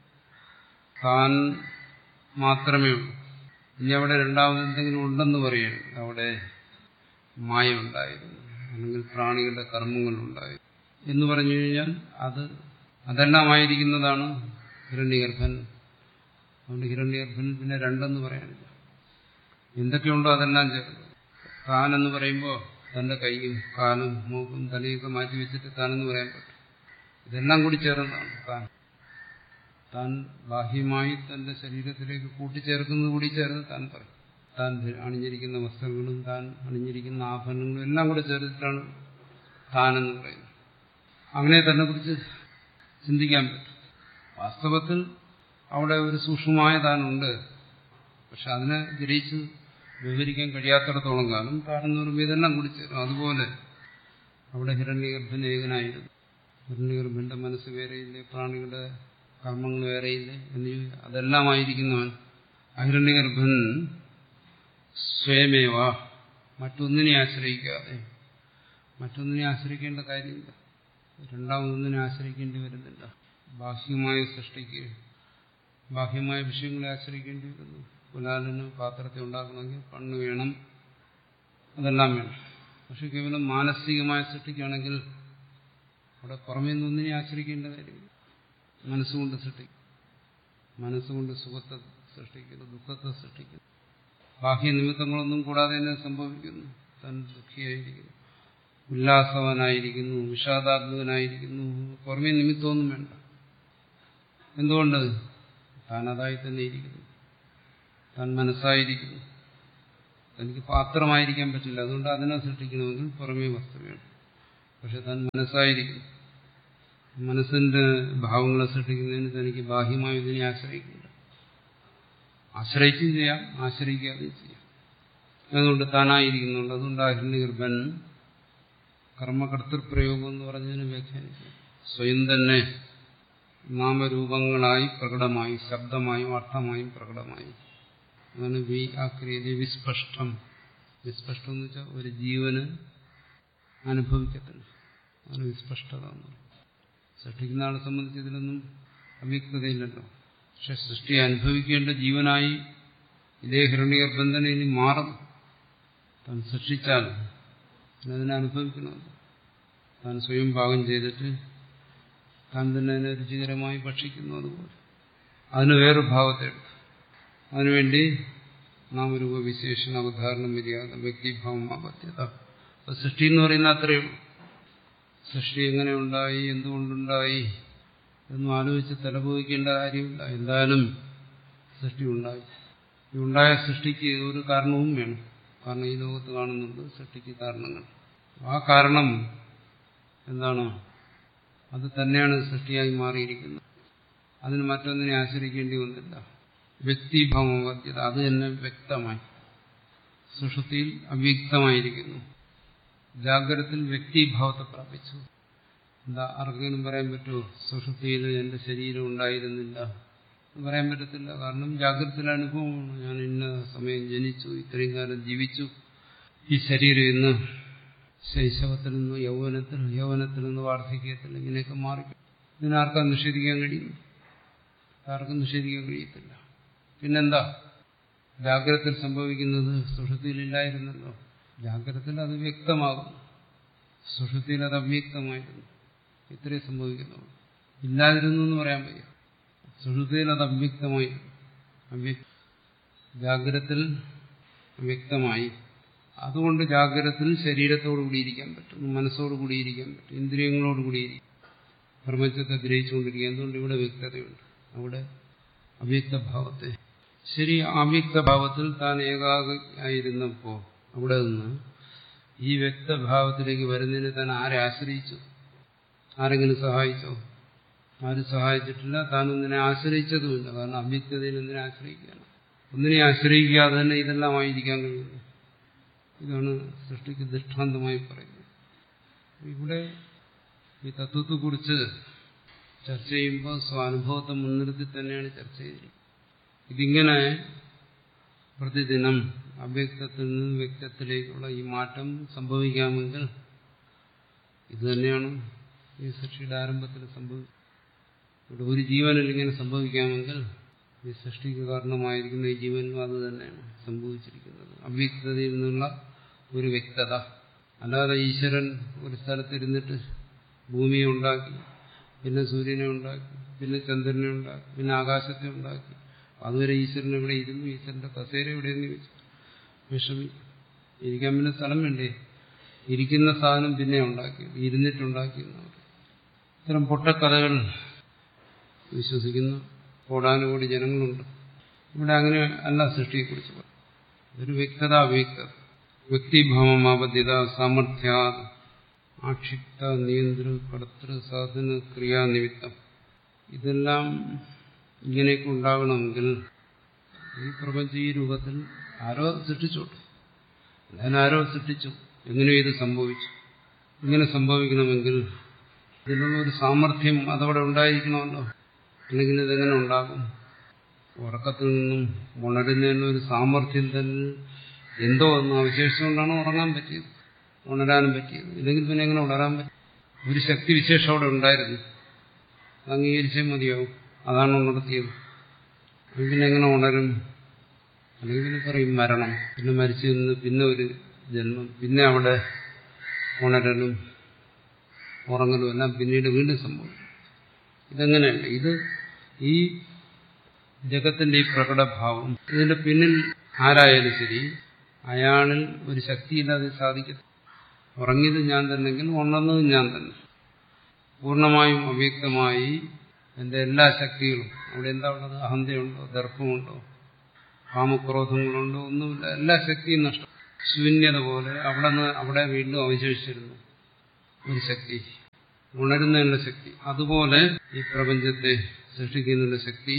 താൻ മാത്രമേ ഉള്ളൂ. ഇനി അവിടെ രണ്ടാമത് എന്തെങ്കിലും ഉണ്ടെന്ന് പറയുന്നത് അവിടെ മായ ഉണ്ടായിരുന്നു, അല്ലെങ്കിൽ പ്രാണികളുടെ കർമ്മങ്ങളുണ്ടായിരുന്നു എന്ന് പറഞ്ഞു കഴിഞ്ഞാൽ അതെല്ലാമായിരിക്കുന്നതാണ് ഹിരണ്യഗർഭൻ. അതുകൊണ്ട് ഹിരണ്യഗർഭൻ പിന്നെ രണ്ടെന്ന് പറയാനില്ല. എന്തൊക്കെയുണ്ടോ അതെല്ലാം ചേർന്നു. താനെന്ന് പറയുമ്പോൾ തന്റെ കൈയും കാലും മൂക്കും തലയൊക്കെ മാറ്റി വെച്ചിട്ട് താനെന്ന് പറയാൻ പറ്റും. ഇതെല്ലാം കൂടി ചേർന്നതാണ് താൻ. താൻ ബാഹ്യമായി തന്റെ ശരീരത്തിലേക്ക് കൂട്ടിച്ചേർക്കുന്നത് കൂടി ചേർന്ന് താൻ പറയും. താൻ അണിഞ്ഞിരിക്കുന്ന വസ്ത്രങ്ങളും താൻ അണിഞ്ഞിരിക്കുന്ന ആഭരണങ്ങളും എല്ലാം കൂടെ ചേർത്തിട്ടാണ് താനെന്ന് പറയുന്നത്. അങ്ങനെ തന്നെ കുറിച്ച് ചിന്തിക്കാൻ പറ്റും. വാസ്തവത്തിൽ അവിടെ ഒരു സൂക്ഷ്മമായ താനുണ്ട്. പക്ഷെ അതിനെ ഗ്രഹിച്ച് വിവരിക്കാൻ കഴിയാത്തിടത്തോളം കാലം താനെന്ന് പറയുമ്പോൾ ഇതെല്ലാം കൂടി ചേരും. അതുപോലെ അവിടെ ഹിരണ്യഗർഭൻ ഏകനായിരുന്നു. ഹിരണ്യഗർഭന്റെ മനസ്സ് വേറെയില്ലേ, പ്രാണികളുടെ കർമ്മങ്ങൾ വേറെയില്ലേ എന്ന് അതെല്ലാമായിരിക്കുന്നവൻ ഹിരണ്യഗർഭൻ സ്വയമേവ, മറ്റൊന്നിനെ ആശ്രയിക്കാതെ. മറ്റൊന്നിനെ ആശ്രയിക്കേണ്ട കാര്യമില്ല, രണ്ടാമതൊന്നിനെ ആശ്രയിക്കേണ്ടി വരുന്നില്ല. ബാഹ്യമായ സൃഷ്ടിക്ക് ബാഹ്യമായ വിഷയങ്ങളെ ആശ്രയിക്കേണ്ടി വരുന്നു. കുലാലിന് പാത്രത്തെ ഉണ്ടാക്കണമെങ്കിൽ കണ്ണ് വേണം, അതെല്ലാം വേണം. പക്ഷെ കേവലം മാനസികമായ സൃഷ്ടിക്കാണെങ്കിൽ അവിടെ പുറമേ നിന്നൊന്നിനെ ആശ്രയിക്കേണ്ട കാര്യമില്ല. മനസ്സുകൊണ്ട് സൃഷ്ടിക്കും, മനസ്സുകൊണ്ട് സുഖത്തെ സൃഷ്ടിക്കുന്നു, ദുഃഖത്തെ സൃഷ്ടിക്കുന്നു. ബാഹ്യ നിമിത്തങ്ങളൊന്നും കൂടാതെ തന്നെ സംഭവിക്കുന്നു. താൻ ദുഃഖിയായിരിക്കുന്നു, ഉല്ലാസവാനായിരിക്കുന്നു, വിഷാദാത്മകനായിരിക്കുന്നു. പുറമേ നിമിത്തമൊന്നും വേണ്ട. എന്തുകൊണ്ട്? താൻ അതായി തന്നെ ഇരിക്കുന്നു, താൻ മനസ്സായിരിക്കുന്നു. തനിക്ക് പാത്രമായിരിക്കാൻ പറ്റില്ല. അതുകൊണ്ട് അതിനെ സൃഷ്ടിക്കണമെങ്കിൽ പുറമേ വസ്തു വേണം. പക്ഷെ താൻ മനസ്സായിരിക്കുന്നു. മനസ്സിന്റെ ഭാവങ്ങളെ സൃഷ്ടിക്കുന്നതിന് തനിക്ക് ബാഹ്യമായ ഇതിനെ ആശ്രയിക്കില്ല. ആശ്രയിക്കുകയും ചെയ്യാം, ആശ്രയിക്കാതെയും ചെയ്യാം. അതുകൊണ്ട് താനായിരിക്കുന്നുണ്ട്. അതുകൊണ്ട് ഹിരണ്യഗർഭൻ കർമ്മകർത്തൃപ്രയോഗം എന്ന് പറഞ്ഞതിന് വ്യാഖ്യാനിക്കും. സ്വയം തന്നെ നാമരൂപങ്ങളായി പ്രകടമായി, ശബ്ദമായും അർത്ഥമായും പ്രകടമായി. അതാണ് ആക്രിയതി വിസ്പഷ്ടം. വിസ്പഷ്ടം എന്ന് വെച്ചാൽ ഒരു ജീവന് അനുഭവിക്കത്തില്ല. അതാണ് വിസ്പഷ്ടത. സൃഷ്ടിക്കുന്ന ആളെ സംബന്ധിച്ച് ഇതിലൊന്നും അവ്യക്തതയില്ലല്ലോ. പക്ഷെ സൃഷ്ടിയെ അനുഭവിക്കേണ്ട ജീവനായി ഇതേ ഹിരണ്യഗർഭൻ തന്നെ ഇനി മാറും. താൻ സൃഷ്ടിച്ചാൽ അതിനെ അനുഭവിക്കണമല്ലോ. താൻ സ്വയം പാകം ചെയ്തിട്ട് താൻ തന്നെ അതിനെ രുചികരമായി ഭക്ഷിക്കുന്നു. അതുപോലെ അതിന് വേറൊരു ഭാവത്തെ എടുത്തു. അതിനുവേണ്ടി നാമരൂപ വിശേഷണ അവധാരണം മര്യാദ വ്യക്തിഭാവം ആപത്യത. അപ്പൊ സൃഷ്ടി എന്ന് പറയുന്ന അത്രയേ ഉള്ളൂ. സൃഷ്ടി എങ്ങനെ ഉണ്ടായി, എന്തുകൊണ്ടുണ്ടായി എന്നും ആലോചിച്ച് തലപോയിക്കേണ്ട കാര്യമില്ല. എന്തായാലും സൃഷ്ടി ഉണ്ടായി. ഈ ഉണ്ടായ സൃഷ്ടിക്ക് ഒരു കാരണവും വേണം. കാരണം ഈ ലോകത്ത് കാണുന്നുണ്ട് സൃഷ്ടിക്ക് കാരണങ്ങൾ. ആ കാരണം എന്താണ്? അത് തന്നെയാണ് സൃഷ്ടിയായി മാറിയിരിക്കുന്നത്. അതിന് മറ്റൊന്നിനെ ആശ്രയിക്കേണ്ടി വന്നില്ല. വ്യക്തിഭാവവ്യത അത് തന്നെ വ്യക്തമായി. സുഷുപ്തിയിൽ അവ്യക്തമായിരിക്കുന്നു. ജാഗ്രതത്തിൽ വ്യക്തിഭാവത്തെ പ്രാപിച്ചു. എന്താ ആർക്കെങ്കിലും പറയാൻ പറ്റുമോ സുഷുപ്തിയിൽ എന്റെ ശരീരം ഉണ്ടായിരുന്നില്ല എന്ന് പറയാൻ പറ്റത്തില്ല. കാരണം ജാഗ്രതത്തിലെ അനുഭവമാണ്. ഞാൻ ഇന്ന സമയം ജനിച്ചു, ഇത്രയും കാലം ജീവിച്ചു, ഈ ശരീരം ഇന്ന് ശൈശവത്തിൽ നിന്ന് യൗവനത്തിൽ നിന്ന് വാർദ്ധക്യത്തിൽ ഇങ്ങനെയൊക്കെ മാറി. ഇതിനാർക്കാ നിഷേധിക്കാൻ കഴിയും? ആർക്കും നിഷേധിക്കാൻ കഴിയത്തില്ല. പിന്നെന്താ ജാഗ്രതത്തിൽ സംഭവിക്കുന്നത്? സുഷുപ്തിയിലില്ലായിരുന്നല്ലോ. ജാഗ്രതത്തിൽ അത് വ്യക്തമാകും, സുഷുപ്തിയിൽ അത് അവ്യക്തമായിരുന്നു. ഇത്രയും സംഭവിക്കുന്നുള്ളൂ. ഇല്ലാതിരുന്നു എന്ന് പറയാൻ വയ്യ. സുഷുപ്തിയിൽ അത് അവ്യക്തമായി, ജാഗ്രതത്തിൽ വ്യക്തമായി. അതുകൊണ്ട് ജാഗ്രതത്തിൽ ശരീരത്തോടു കൂടിയിരിക്കാൻ പറ്റും, മനസ്സോടു കൂടിയിരിക്കാൻ പറ്റും, ഇന്ദ്രിയങ്ങളോട് കൂടിയിരിക്കും, പ്രപഞ്ചത്തെ ഗ്രഹിച്ചുകൊണ്ടിരിക്കുക. എന്തുകൊണ്ട് ഇവിടെ വ്യക്തതയുണ്ട്, അവിടെ അവ്യക്തഭാവത്തെ. ശരി, അവ്യക്തഭാവത്തിൽ താൻ ഏകാഗ്രമായിരുന്നപ്പോ അവിടെ നിന്ന് ഈ വ്യക്തഭാവത്തിലേക്ക് വരുന്നതിന് താൻ ആരെ ആശ്രയിച്ചു? ആരെങ്കിലും സഹായിച്ചോ? ആരും സഹായിച്ചിട്ടില്ല. താൻ ഒന്നിനെ ആശ്രയിച്ചതുമില്ല. കാരണം അവ്യക്തതയിൽ ഒന്നിനെ ആശ്രയിക്കുകയാണ്. ഒന്നിനെ ആശ്രയിക്കാതെ തന്നെ ഇതെല്ലാം ആയിരിക്കാൻ കഴിയുന്നു. ഇതാണ് സൃഷ്ടിക്ക് ദൃഷ്ടാന്തമായി പറയുന്നത്. ഇവിടെ ഈ തത്വത്തെക്കുറിച്ച് ചർച്ച ചെയ്യുമ്പോൾ സ്വാനുഭവത്തെ മുൻനിർത്തി തന്നെയാണ് ചർച്ച ചെയ്തിരിക്കുന്നത്. ഇതിങ്ങനെ പ്രതിദിനം അവ്യക്തത്തിൽ നിന്ന് വ്യക്തത്തിലേക്കുള്ള ഈ മാറ്റം സംഭവിക്കാമെങ്കിൽ ഇത് തന്നെയാണ് ഈ സൃഷ്ടിയുടെ ആരംഭത്തിൽ സംഭവിച്ചത്. ഇവിടെ ഒരു ജീവനിൽ ഇങ്ങനെ സംഭവിക്കാമെങ്കിൽ ഈ സൃഷ്ടിക്ക് കാരണമായിരിക്കുന്ന ഈ ജീവനിലും അത് തന്നെയാണ് സംഭവിച്ചിരിക്കുന്നത്. അവ്യക്തതയിൽ നിന്നുള്ള ഒരു വ്യക്തത. അല്ലാതെ ഈശ്വരൻ ഒരു സ്ഥലത്തിരുന്നിട്ട് ഭൂമിയെ ഉണ്ടാക്കി, പിന്നെ സൂര്യനെ ഉണ്ടാക്കി, പിന്നെ ചന്ദ്രനെ ഉണ്ടാക്കി, പിന്നെ ആകാശത്തെ ഉണ്ടാക്കി. അതുവരെ ഈശ്വരൻ എവിടെ ഇരുന്നു? ഈശ്വരന്റെ കസേര എവിടെയെന്ന് ചോദിച്ചു വിഷമിക്കും. ഇരിക്കാൻ പിന്നെ സ്ഥലം വേണ്ടേ? ഇരിക്കുന്ന സാധനം പിന്നെ ഉണ്ടാക്കി, ഇരുന്നിട്ടുണ്ടാക്കി. ഇത്തരം പൊട്ടക്കഥകൾ വിശ്വസിക്കുന്ന കോടാനുകോടി ജനങ്ങളുണ്ട്. ഇവിടെ അങ്ങനെ അല്ല സൃഷ്ടിയെക്കുറിച്ച് പറയും. ഒരു വ്യക്തത, അവ്യക്തത. വ്യക്തിഭാവമാബദ്ധ്യത സാമർഥ്യ ആക്ഷിപ്ത നിയന്ത്ര കർത്തൃ സാധന ക്രിയാനിമിത്തം. ഇതെല്ലാം ഇങ്ങനെയൊക്കെ ഉണ്ടാകണമെങ്കിൽ ഈ പ്രപഞ്ചം ഈ രൂപത്തിൽ ആരോ സൃഷ്ടിച്ചോട്ടെ. ആരോ സൃഷ്ടിച്ചു. എങ്ങനെയോ ഇത് സംഭവിച്ചു. ഇങ്ങനെ സംഭവിക്കണമെങ്കിൽ ഇതിനുള്ള ഒരു സാമർഥ്യം അതവിടെ ഉണ്ടായിരിക്കണമല്ലോ. അല്ലെങ്കിൽ ഇതെങ്ങനെ ഉണ്ടാകും? ഉറക്കത്തിൽ നിന്നും ഉണരുന്നതിന് ഒരു സാമർഥ്യം തന്നെ എന്തോ ഒന്ന് അവശേഷിച്ചുകൊണ്ടാണ് ഉറങ്ങാൻ പറ്റിയത്, ഉണരാനും പറ്റിയത്. ഇല്ലെങ്കിൽ പിന്നെ എങ്ങനെ ഉണരാൻ പറ്റും? ഒരു ശക്തി വിശേഷം അവിടെ ഉണ്ടായിരുന്നു, അംഗീകരിച്ചേ മതിയാവും. അതാണ് ഉണർത്തിയത്. പിന്നെ എങ്ങനെ ഉണരും? അല്ലെങ്കിൽ പിന്നെ പറയും മരണം, പിന്നെ മരിച്ചു നിന്ന് പിന്നെ ഒരു ജന്മം, പിന്നെ അവിടെ ഉണരലും ഉറങ്ങലും എല്ലാം പിന്നീട് വീണ്ടും സംഭവിക്കും. ഇതെങ്ങനെയല്ല. ഇത് ഈ ജഗത്തിന്റെ ഈ പ്രകടഭാവം, ഇതിന്റെ പിന്നിൽ ആരായാലും ശരി, അയാളിൽ ഒരു ശക്തിയില്ലാതെ സാധിക്കത്തില്ല. ഉറങ്ങിയത് ഞാൻ തന്നെങ്കിൽ ഉണർന്നതും ഞാൻ തന്നെ. പൂർണ്ണമായും അവ്യക്തമായി എന്റെ എല്ലാ ശക്തികളും അവിടെ എന്താ ഉള്ളത്? അഹന്തയുണ്ടോ? ദർപ്പമുണ്ടോ? കാമക്രോധങ്ങളുണ്ടോ? ഒന്നുമില്ല. എല്ലാ ശക്തിയും നഷ്ടം. ശൂന്യത പോലെ അവിടെ വീണ്ടും അവശേഷിച്ചിരുന്നു. ഒരു ശക്തി, ഉണരുന്നതിനുള്ള ശക്തി. അതുപോലെ ഈ പ്രപഞ്ചത്തെ സൃഷ്ടിക്കുന്നതിനുള്ള ശക്തി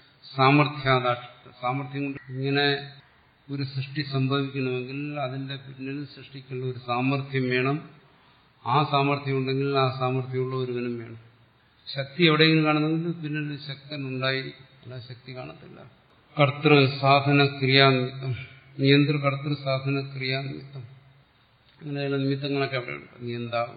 സാമർഥ്യം കൊണ്ട് ഇങ്ങനെ ഒരു സൃഷ്ടി സംഭവിക്കണമെങ്കിൽ അതിന്റെ പിന്നിൽ സൃഷ്ടിക്കുള്ള ഒരു സാമർഥ്യം വേണം. ആ സാമർഥ്യം ഉണ്ടെങ്കിൽ ആ സാമർഥ്യമുള്ള ഒരുവനും വേണം. ശക്തി എവിടെയെങ്കിലും കാണുന്നെങ്കിൽ പിന്നിൽ ശക്തൻ ഉണ്ടായിരിക്കും, അല്ല ശക്തി കാണത്തില്ല. കർത്തൃ സാധന ക്രിയാനിമിത്തം, നിയന്ത്രകർത്തൃ സാധന ക്രിയാനിമിത്തം, അങ്ങനെയുള്ള നിമിത്തങ്ങളൊക്കെ അവിടെയുണ്ട്. നിയന്താവ്,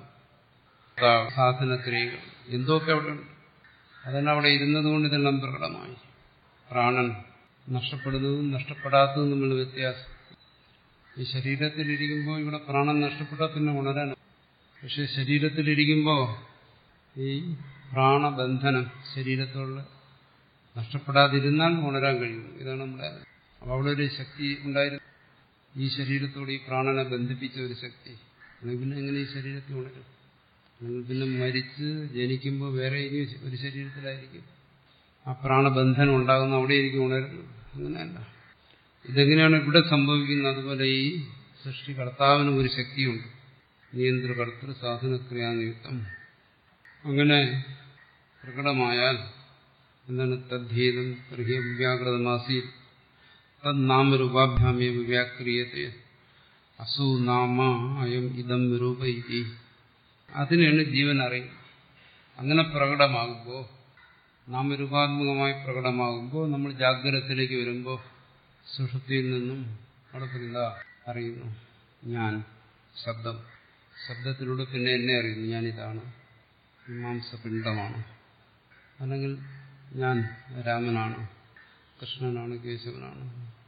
സാധനക്രിയകൾ എന്തൊക്കെ അവിടെയുണ്ട്. അതെല്ലാം അവിടെ ഇരുന്നത് കൊണ്ട് ഇതെല്ലാം പ്രകടമായി. പ്രാണൻ നഷ്ടപ്പെടുന്നതും നഷ്ടപ്പെടാത്തതും തമ്മിലുള്ള വ്യത്യാസം. ഈ ശരീരത്തിലിരിക്കുമ്പോൾ ഇവിടെ പ്രാണൻ നഷ്ടപ്പെട്ടാൽ പിന്നെ ഉണരാൻ. പക്ഷെ ശരീരത്തിലിരിക്കുമ്പോൾ ഈ പ്രാണബന്ധനം ശരീരത്തോട് നഷ്ടപ്പെടാതിരുന്നാൽ ഉണരാൻ കഴിയും. ഇതാണ് നമ്മുടെ. അപ്പോൾ അവിടെ ഒരു ശക്തി ഉണ്ടായിരുന്നു, ഈ ശരീരത്തോട് ഈ പ്രാണനെ ബന്ധിപ്പിച്ച ഒരു ശക്തി. അല്ലെങ്കിൽ പിന്നെ എങ്ങനെ ഈ ശരീരത്തിൽ ഉണരും? അല്ലെങ്കിൽ പിന്നെ മരിച്ച് ജനിക്കുമ്പോൾ വേറെ ഇനി ഒരു ശരീരത്തിലായിരിക്കും ആ പ്രാണബന്ധനം ഉണ്ടാകുന്ന, അവിടെയായിരിക്കും ഉണരുന്നത്. അങ്ങനെയല്ല. ഇതെങ്ങനെയാണ് ഇവിടെ സംഭവിക്കുന്നത്? അതുപോലെ ഈ സൃഷ്ടികർത്താവിനും ഒരു ശക്തിയുണ്ട്, നിയന്ത്രകർത്തൃ സാധനക്രിയാനിമിത്തം. അങ്ങനെ പ്രകടമായാൽ എന്താണ്? തദ്ഭേദം വ്യാകൃതമാസി തന്നാമരൂപാഭ്യാമേവ വ്യാക്രിയത്തെ അസൂ നാമ അയം ഇതം രൂപ ഇതി. അതിനാണ് ജീവൻ അറിയുന്നത്. അങ്ങനെ പ്രകടമാകുമ്പോൾ, നാമരൂപാത്മകമായി പ്രകടമാകുമ്പോൾ, നമ്മൾ ജാഗ്രതത്തിലേക്ക് വരുമ്പോൾ സുഷുപ്തിയിൽ നിന്നും അവിടെ പറയുന്ന അറിയുന്നു ഞാൻ. ശബ്ദത്തിലൂടെ പിന്നെ എന്നെ അറിയുന്നു, ഞാനിതാണ്, മാംസപിണ്ഡമാണ്. അല്ലെങ്കിൽ ഞാൻ രാമനാണ്, കൃഷ്ണനാണ്, കേശവനാണ്.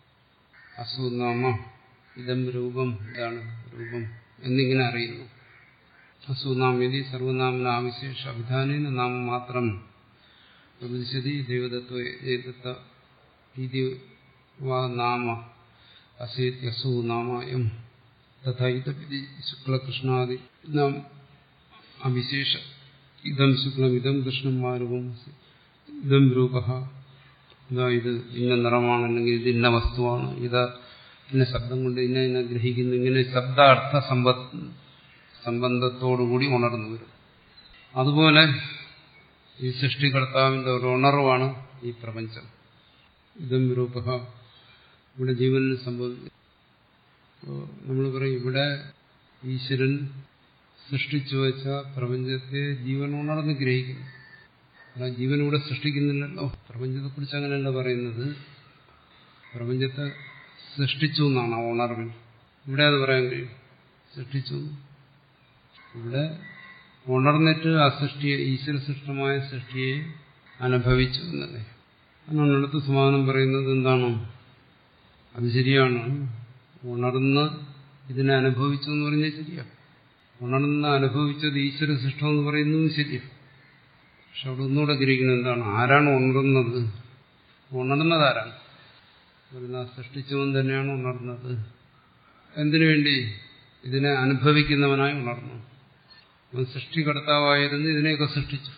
അസൂനാമ ഇതം രൂപം, ഇതാണ് രൂപം എന്നിങ്ങനെ അറിയുന്നു. അസൂനാമി സർവനാമന ആവിശേഷ അഭിധാനേന നാമം മാത്രം ഉപദിശതി ദൈവദത്ത നാമ അസേത്യസൂനാമയം തഥാ ഇതപി ശുക്ലകൃഷ്ണാദി നാം അവിശേഷ ഇതം ശുക്ലം ഇതം കൃഷ്ണം മാരൂപം ഇതം രൂപ. ഇതാ ഇത് ഇന്ന നിറമാണ്, അല്ലെങ്കിൽ ഇത് ഇന്ന വസ്തുവാണ്, ഇത് ഇന്ന ശബ്ദം കൊണ്ട് ഇന്ന ഗ്രഹിക്കുന്നു. ഇങ്ങനെ ശബ്ദാർത്ഥ സംബന്ധത്തോടുകൂടി ഉണർന്നു വരും. അതുപോലെ ഈ സൃഷ്ടികർത്താവിന്റെ ഒരു ഉണർവാണ് ഈ പ്രപഞ്ചം. ഇതം രൂപ ഇവിടെ ജീവനിൽ സംഭവിക്കും. നമ്മൾ പറയും ഇവിടെ ഈശ്വരൻ സൃഷ്ടിച്ചു വെച്ച പ്രപഞ്ചത്തെ ജീവൻ ഉണർന്ന് ഗ്രഹിക്കുന്നു. അല്ല, ജീവൻ ഇവിടെ സൃഷ്ടിക്കുന്നില്ലല്ലോ. പ്രപഞ്ചത്തെക്കുറിച്ച് അങ്ങനെയല്ല പറയുന്നത്. പ്രപഞ്ചത്തെ സൃഷ്ടിച്ചു എന്നാണ് ആ ഉണർവിൽ. ഇവിടെ അത് പറയാൻ കഴിയും, സൃഷ്ടിച്ചു. ഇവിടെ ഉണർന്നിട്ട് ആ സൃഷ്ടിയെ, ഈശ്വരസൃഷ്ടമായ സൃഷ്ടിയെ അനുഭവിച്ചു എന്നല്ലേ. അതിനാണ് അടുത്ത സമാധാനം പറയുന്നത്. എന്താണോ അത് ശരിയാണ്. ഉണർന്ന് ഇതിനെ അനുഭവിച്ചു എന്ന് പറഞ്ഞാൽ ശരിയാണ്. ഉണർന്ന് അനുഭവിച്ചത് ഈശ്വര സൃഷ്ടം എന്ന് പറയുന്നതും ശരിയാണ്. പക്ഷെ അവിടെ ഒന്നുകൂടെ ഗ്രഹിക്കുന്നത് എന്താണ്? ആരാണ് ഉണർന്നത്? ഉണർന്നത് ആരാണ്? സൃഷ്ടിച്ചവൻ തന്നെയാണ് ഉണർന്നത്. എന്തിനു വേണ്ടി? ഇതിനെ അനുഭവിക്കുന്നവനായി ഉണർന്നു. അവൻ സൃഷ്ടികർത്താവായിരുന്നു, ഇതിനെയൊക്കെ സൃഷ്ടിച്ചു.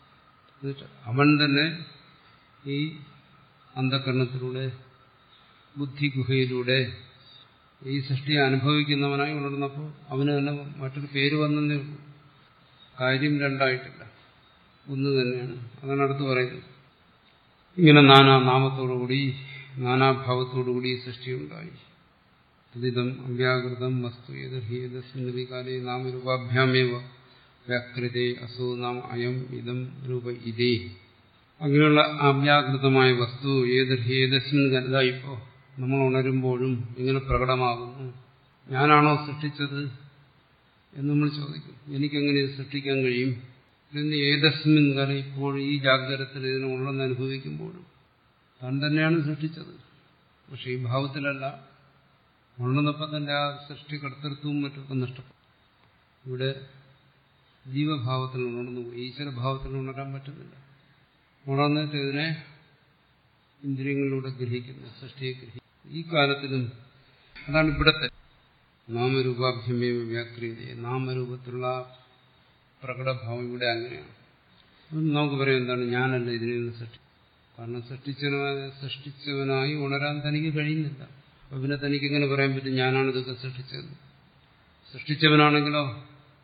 അവൻ തന്നെ ഈ അന്ധകരണത്തിലൂടെ, ബുദ്ധിഗുഹയിലൂടെ ഈ സൃഷ്ടിയെ അനുഭവിക്കുന്നവനായി ഉണർന്നപ്പോൾ അവന് തന്നെ മറ്റൊരു പേര് വന്നതേ ഉള്ളൂ. കാര്യം രണ്ടായിട്ടില്ല, ഒന്ന് തന്നെയാണ്. അതാണ് അടുത്ത് പറയുന്നത്. ഇങ്ങനെ നാനാനാമത്തോടുകൂടി, നാനാഭാവത്തോടുകൂടി ഈ സൃഷ്ടിയുണ്ടായി. തദിതം അവ്യാകൃതം വസ്തു യദസ്മിന്നവികാലേ നാമരൂപാഭ്യാമേവ വ്യാകൃതേ അസോ നാം അയം ഇതം രൂപ ഇതേ. അങ്ങനെയുള്ള അവ്യാകൃതമായ വസ്തു ഏതസ്മിൻ ഇപ്പോ നമ്മൾ ഉണരുമ്പോഴും ഇങ്ങനെ പ്രകടമാകുന്നു. ഞാനാണോ സൃഷ്ടിച്ചത് എന്ന് നമ്മൾ ചോദിക്കും. എനിക്കെങ്ങനെ ഇത് സൃഷ്ടിക്കാൻ കഴിയും? എന്ന് ഏതസ്മിൻ കാലം, ഇപ്പോൾ ഈ ജാഗ്രതത്തിൽ ഇതിനെ ഉണർന്ന് അനുഭവിക്കുമ്പോഴും താൻ തന്നെയാണ് സൃഷ്ടിച്ചത്. പക്ഷെ ഈ ഭാവത്തിലല്ല. ഉണർന്നപ്പോൾ തന്നെ ആ സൃഷ്ടികർത്തൃത്വവും മറ്റൊക്കെ നഷ്ടപ്പെട്ടു. ഇവിടെ ജീവഭാവത്തിൽ ഉണർന്നു, ഈശ്വരഭാവത്തിൽ ഉണരാൻ പറ്റുന്നില്ല. ഉണർന്നിട്ട് ഇതിനെ ഇന്ദ്രിയങ്ങളിലൂടെ ഗ്രഹിക്കുന്നു, സൃഷ്ടിയെ ഗ്രഹിക്കുന്നു. ഈ കാലത്തിലും അതാണ് ഇവിടത്തെ നാമരൂപാഭ്യമേവ വ്യാക്രിയതേ. നാമരൂപത്തിലുള്ള പ്രകടഭാവം ഇവിടെ അങ്ങനെയാണ്. നമുക്ക് പറയാം എന്താണ്? ഞാനല്ല ഇതിനെ സൃഷ്ടി. കാരണം സൃഷ്ടിച്ചവനായി ഉണരാൻ തനിക്ക് കഴിയുന്നില്ല. അപ്പൊ പിന്നെ തനിക്ക് എങ്ങനെ പറയാൻ പറ്റും ഞാനാണ് ഇതൊക്കെ സൃഷ്ടിച്ചത്? സൃഷ്ടിച്ചവനാണെങ്കിലോ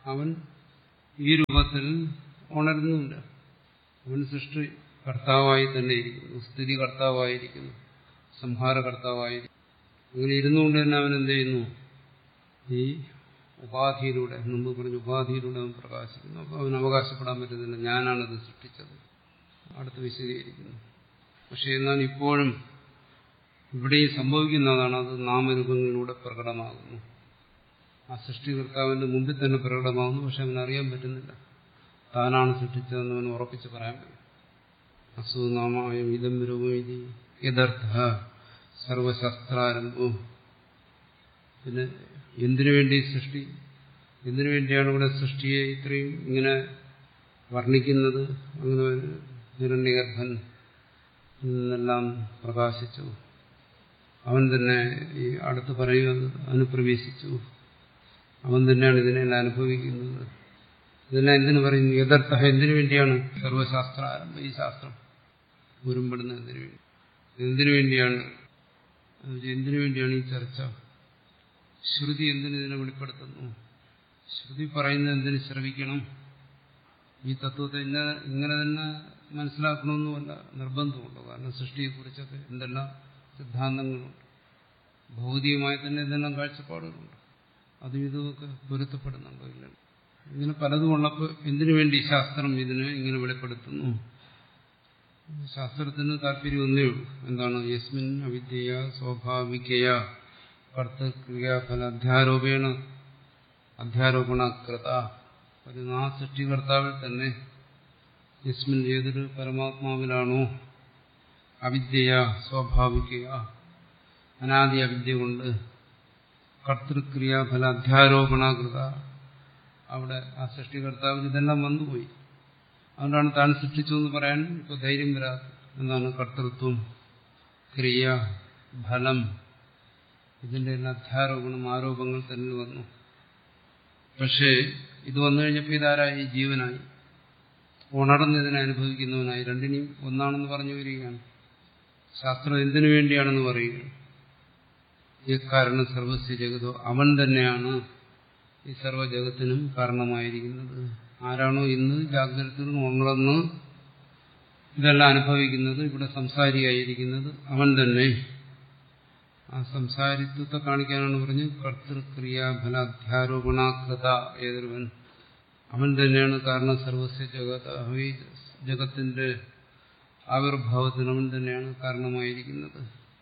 അവൻ ഈ രൂപത്തിൽ ഉണരുന്നുമില്ല. അവൻ സൃഷ്ടി കർത്താവായി തന്നെ ഇരിക്കുന്നു, സ്ഥിതി കർത്താവായിരിക്കുന്നു, സംഹാരകർത്താവായിരിക്കുന്നു. അങ്ങനെ ഇരുന്നുകൊണ്ട് തന്നെ അവൻ എന്ത് ചെയ്യുന്നു? ഈ ഉപാധിയിലൂടെ, മുമ്പ് പറഞ്ഞ ഉപാധിയിലൂടെ അവൻ പ്രകാശിക്കുന്നു. അപ്പോൾ അവൻ അവകാശപ്പെടാൻ പറ്റുന്നില്ല ഞാനാണിത് സൃഷ്ടിച്ചത്. അടുത്ത് വിശദീകരിക്കുന്നു. പക്ഷെ എന്നാൽ ഇപ്പോഴും ഇവിടെ സംഭവിക്കുന്നതാണ്, അത് നാമരൂപങ്ങളിലൂടെ പ്രകടമാകുന്നു. ആ സൃഷ്ടികർത്താവിന്റെ മുമ്പിൽ തന്നെ പ്രകടമാകുന്നു. പക്ഷെ അവൻ അറിയാൻ പറ്റുന്നില്ല താനാണ് സൃഷ്ടിച്ചതെന്ന് അവൻ ഉറപ്പിച്ച് പറയാൻ പറ്റും. അസുനാമായം ഇതം രൂപം ഇത് യഥർത്ഥ സർവശാസ്ത്രാരംഭവും. പിന്നെ എന്തിനു വേണ്ടി സൃഷ്ടി, എന്തിനു വേണ്ടിയാണ് ഇവിടെ സൃഷ്ടിയെ ഇത്രയും ഇങ്ങനെ വർണ്ണിക്കുന്നത്? അങ്ങനെ ഒരു ഹിരണ്യഗർഭൻ നിന്നെല്ലാം പ്രകാശിച്ചു, അവൻ തന്നെ ഈ അടുത്ത് പറയുന്നത് അനുപ്രവേശിച്ചു, അവൻ തന്നെയാണ് ഇതിനെല്ലാം അനുഭവിക്കുന്നത്. ഇതെല്ലാം എന്തിനു പറയുന്നു? യഥാർത്ഥ എന്തിനു വേണ്ടിയാണ് സർവശാസ്ത്ര ആരംഭം? ഈ ശാസ്ത്രം ഉരുമ്പെടുന്ന എന്തിനു വേണ്ടി? എന്തിനു വേണ്ടിയാണ്? എന്തിനു വേണ്ടിയാണ് ഈ ചർച്ച? ശ്രുതി എന്തിനു ഇതിനെ വെളിപ്പെടുത്തുന്നു? ശ്രുതി പറയുന്നത് എന്തിനു ശ്രവിക്കണം? ഈ തത്വത്തെ ഇങ്ങനെ തന്നെ മനസ്സിലാക്കണമെന്നുമല്ല നിർബന്ധമുണ്ട്. കാരണം സൃഷ്ടിയെക്കുറിച്ചൊക്കെ എന്തെല്ലാം സിദ്ധാന്തങ്ങളുണ്ട്, ഭൗതികമായി തന്നെ എന്തെല്ലാം കാഴ്ചപ്പാടുകളുണ്ട്. അതും ഇതുമൊക്കെ പൊരുത്തപ്പെടുന്നുണ്ടോ? ഇല്ല. ഇങ്ങനെ പലതും ഉള്ളപ്പോൾ എന്തിനു വേണ്ടി ശാസ്ത്രം ഇതിനെ ഇങ്ങനെ വെളിപ്പെടുത്തുന്നു? ശാസ്ത്രത്തിന് താല്പര്യം ഒന്നേ ഉള്ളൂ. എന്താണ്? യസ്മിൻ അവിദ്യയ സ്വാഭാവികയ കർത്തൃക്രിയാഫല അധ്യാരോപണകൃത. ആ സൃഷ്ടികർത്താവിൽ തന്നെ യസ്മിൻ ഏതൊരു പരമാത്മാവിലാണോ അവിദ്യയ സ്വാഭാവികയ അനാദി അവിദ്യ കൊണ്ട് കർത്തൃക്രിയാഫല അധ്യാരോപണകൃത, അവിടെ ആ സൃഷ്ടികർത്താവിന് ഇതെല്ലാം വന്നുപോയി. അതുകൊണ്ടാണ് താൻ സൃഷ്ടിച്ചു എന്ന് പറയാൻ ഇപ്പോൾ ധൈര്യം വരാത്തത്. എന്താണ്? കർത്തൃത്വം, ക്രിയ, ഫലം, ഇതിന്റെ എല്ലാം അധ്യാരോപണം, ആരോപങ്ങൾ തന്നെ വന്നു. പക്ഷേ ഇത് വന്നു കഴിഞ്ഞപ്പോൾ ഇതാരായി? ജീവനായി, ഉണർന്ന് ഇതിനെ അനുഭവിക്കുന്നവനായി. രണ്ടിനെയും ഒന്നാണെന്ന് പറഞ്ഞു വരികയാണ്. ശാസ്ത്രം എന്തിനു വേണ്ടിയാണെന്ന് പറയുകയാണ്. ഈ കാരണം സർവസ്യ ജഗതോ, അവൻ തന്നെയാണ് ഈ സർവ്വജഗത്തിനും കാരണമായിരിക്കുന്നത്. ആരാണോ ഇന്ന് ജാഗ്രതത്തിൽ ഉണർന്ന് ഇതെല്ലാം അനുഭവിക്കുന്നത്, ഇവിടെ സംസാരിയായിരിക്കുന്നത് അവൻ തന്നെ. ആ സംസാരിത്വത്തെ കാണിക്കാനാണ് പറഞ്ഞ് കർത്തൃക്രിയാഫലാധ്യാരോപണാകൃത ഏതൊരുവൻ, അവൻ തന്നെയാണ് കാരണം സർവസ്യ ജഗത, ഈ ജഗത്തിന്റെ ആവിർഭാവത്തിന് അവൻ തന്നെയാണ് കാരണമായിരിക്കുന്നത്.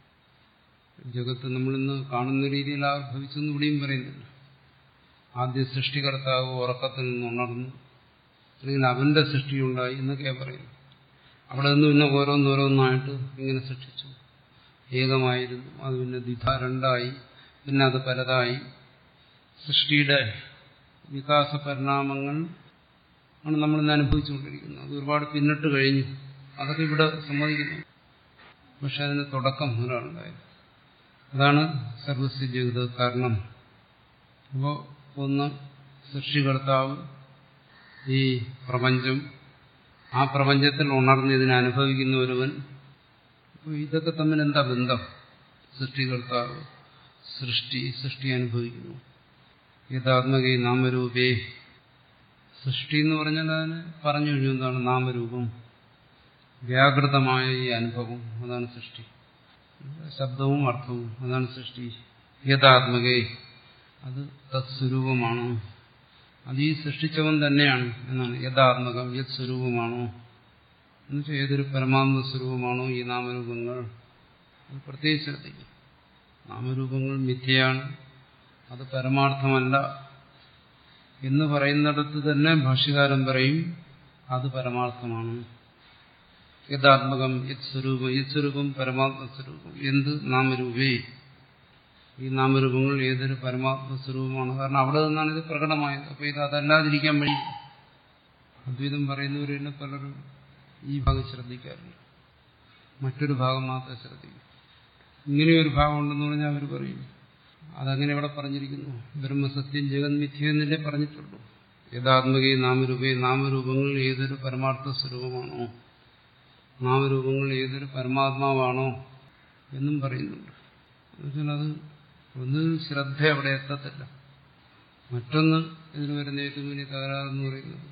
ജഗത്ത് നമ്മളിന്ന് കാണുന്ന രീതിയിൽ ആവിർഭവിച്ചെന്ന് ഇവിടെയും പറയുന്നില്ല. ആദ്യ സൃഷ്ടികർത്താവ് ഉറക്കത്തിൽ നിന്ന് ഉണർന്നു, അല്ലെങ്കിൽ അവന്റെ സൃഷ്ടിയുണ്ടായി എന്നൊക്കെയാണ് പറയുന്നത്. അവിടെ നിന്ന് പിന്നെ ഓരോന്നോരോന്നായിട്ട് ഇങ്ങനെ സൃഷ്ടിച്ചു. ഏകമായിരുന്നു, അത് പിന്നെ രണ്ടായി, പിന്നെ അത് പലതായി. സൃഷ്ടിയുടെ വികാസ പരിണാമങ്ങൾ ആണ് നമ്മളിന്ന് അനുഭവിച്ചുകൊണ്ടിരിക്കുന്നത്. അത് ഒരുപാട് പിന്നിട്ട് കഴിഞ്ഞു, അതൊക്കെ ഇവിടെ സമ്മതിക്കുന്നു. പക്ഷെ അതിന് തുടക്കം ഒരാളുണ്ടായിരുന്നു. അതാണ് സർവസ്യ ജഗത് കാരണം. അപ്പോൾ ഒന്ന് സൃഷ്ടികർത്താവ്, ഈ പ്രപഞ്ചം, ആ പ്രപഞ്ചത്തിൽ ഉണർന്ന് ഇതിനെ അനുഭവിക്കുന്ന ഒരുവൻ. ഇതൊക്കെ തമ്മിൽ എന്താ ബന്ധം? സൃഷ്ടികർത്താവ്, സൃഷ്ടി അനുഭവിക്കുന്നു. യഥാത്മകേ നാമരൂപേ, സൃഷ്ടി എന്ന് പറഞ്ഞാൽ അതിന് പറഞ്ഞു കഴിഞ്ഞു എന്താണ്? നാമരൂപം, വ്യാകൃതമായ ഈ അനുഭവം, അതാണ് സൃഷ്ടി. ശബ്ദവും അർത്ഥവും, അതാണ് സൃഷ്ടി. യഥാത്മകേ, അത് തത്സ്വരൂപമാണോ, അത് ഈ സൃഷ്ടിച്ചവൻ തന്നെയാണ് എന്നാണ്. യഥാത്മകം, യത് സ്വരൂപമാണോ എന്നുവെച്ചാൽ ഏതൊരു പരമാത്മ സ്വരൂപമാണോ ഈ നാമരൂപങ്ങൾ, അത് പ്രത്യേകിച്ച് ശ്രദ്ധിക്കും. നാമരൂപങ്ങൾ മിഥ്യയാണ്, അത് പരമാർത്ഥമല്ല എന്ന് പറയുന്നിടത്ത് തന്നെ ഭാഷ്യകാരൻ പറയും അത് പരമാർത്ഥമാണ്. യഥാത്മകം, യത് സ്വരൂപം, യത് സ്വരൂപം പരമാത്മസ്വരൂപം. എന്ത്? നാമരൂപേ, ഈ നാമരൂപങ്ങൾ ഏതൊരു പരമാത്മസ്വരൂപമാണ്. കാരണം അവിടെ നിന്നാണ് ഇത് പ്രകടമായത്. അപ്പോൾ ഇത് അതല്ലാതിരിക്കാൻ വഴി. അദ്വൈതം പറയുന്നവരെന്നെ പലരും ഈ ഭാഗം ശ്രദ്ധിക്കാറുണ്ട്, മറ്റൊരു ഭാഗം മാത്രം ശ്രദ്ധിക്കും. ഇങ്ങനെയൊരു ഭാഗം ഉണ്ടെന്ന് പറഞ്ഞാൽ അവർ പറയും അതങ്ങനെ ഇവിടെ പറഞ്ഞിരിക്കുന്നു. ബ്രഹ്മസത്യം ജഗത് മിഥ്യ എന്നല്ലേ പറഞ്ഞിട്ടുള്ളൂ. യഥാത്മകേ നാമരൂപേ, നാമരൂപങ്ങൾ ഏതൊരു പരമാർത്ഥ സ്വരൂപമാണോ, നാമരൂപങ്ങൾ ഏതൊരു പരമാത്മാവാണോ എന്നും പറയുന്നുണ്ട്. എന്നുവെച്ചാൽ അത് ഒന്ന് ശ്രദ്ധ അവിടെ എത്തത്തില്ല. മറ്റൊന്ന് ഇതിന് വരുന്ന ഏറ്റവും വലിയ തകരാറെന്ന് പറയുന്നത്.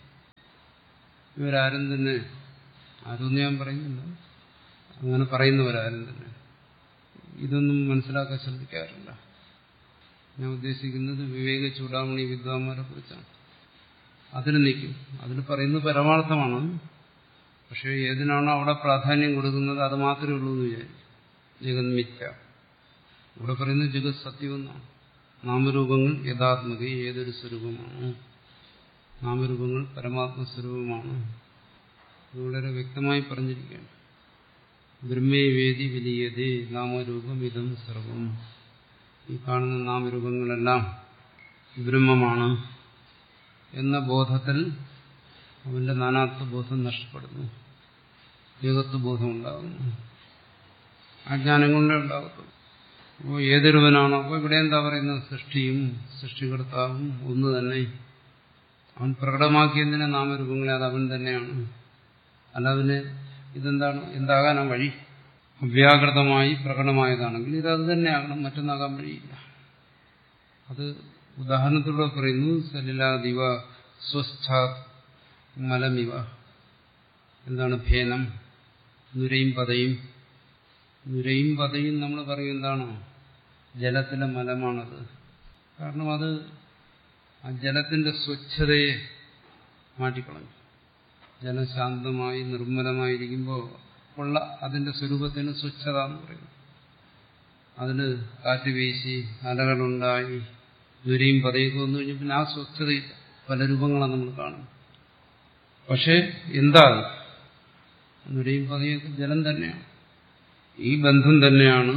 ഇവരാരും തന്നെ, ആരും ഞാൻ പറയുന്നില്ല, അങ്ങനെ പറയുന്നവരാരും തന്നെ ഇതൊന്നും മനസ്സിലാക്കാൻ ശ്രദ്ധിക്കാറില്ല. ഞാൻ ഉദ്ദേശിക്കുന്നത് വിവേക ചൂടാമണി വിദ്വാന്മാരെ കുറിച്ചാണ്. അതിന് നിൽക്കും, അതിൽ പറയുന്നത് പരമാർത്ഥമാണ്. പക്ഷെ ഏതിനാണോ അവിടെ പ്രാധാന്യം കൊടുക്കുന്നത് അത് മാത്രമേ ഉള്ളൂ എന്ന് വിചാരിക്കും. ജഗത് മിഥ്യ. ഇവിടെ പറയുന്നത് ജഗത് സത്യമെന്നാണ്. നാമരൂപങ്ങൾ യഥാത്മക ഏതൊരു സ്വരൂപമാണ്. നാമരൂപങ്ങൾ പരമാത്മസ്വരൂപമാണ്. അത് വളരെ വ്യക്തമായി പറഞ്ഞിരിക്കുകയാണ്. ബ്രഹ്മേ വേദി വിലീയതേ നാമരൂപം ഇതം സർവം. ഈ കാണുന്ന നാമരൂപങ്ങളെല്ലാം ബ്രഹ്മമാണ് എന്ന ബോധത്തിൽ അവന്റെ നാനാത്വ ബോധം നഷ്ടപ്പെടുന്നു, ഏകത്വബോധം ഉണ്ടാകുന്നു. അജ്ഞാനം കൊണ്ടേ ഉണ്ടാകത്തുള്ളൂ. അപ്പോൾ ഏതൊരുവനാണോ, അപ്പോൾ ഇവിടെ എന്താ പറയുന്നത്, സൃഷ്ടിയും സൃഷ്ടികർത്താവും ഒന്ന് തന്നെ. അവൻ പ്രകടമാക്കിയതിനെ നാമരൂപങ്ങളെ അത് അവൻ തന്നെയാണ്. അല്ല അവന് ഇതെന്താണ്, എന്താകാനാ വഴി? അവ്യാകൃതമായി പ്രകടമായതാണെങ്കിൽ ഇത് തന്നെയാകണം, മറ്റൊന്നാകാൻ വഴിയില്ല. അത് ഉദാഹരണത്തിലൂടെ പറയുന്നു. സലിലാദിവ സ്വസ്ഥാത് മലമിവ. എന്താണ് ഭേനം? നുരയും പതയും. നുരയും പതയും നമ്മൾ പറയും എന്താണോ, ജലത്തിലെ മലമാണത്. കാരണം അത് ആ ജലത്തിന്റെ സ്വച്ഛതയെ മാറ്റിക്കളഞ്ഞു. ജലം ശാന്തമായി നിർമ്മലമായിരിക്കുമ്പോൾ ഉള്ള അതിന്റെ സ്വരൂപത്തിന് സ്വച്ഛത എന്ന് പറയുന്നു. അതിന് കാറ്റ് വീശി അലകളുണ്ടായി നുരയും പതയൊക്കെ വന്നു കഴിഞ്ഞാൽ പിന്നെ ആ സ്വച്ഛതയില്ല. പല രൂപങ്ങളാണ് നമ്മൾ കാണുന്നത്. പക്ഷെ എന്താ നുരയും പതയൊക്കെ ജലം തന്നെയാണ്. ഈ ബന്ധം തന്നെയാണ്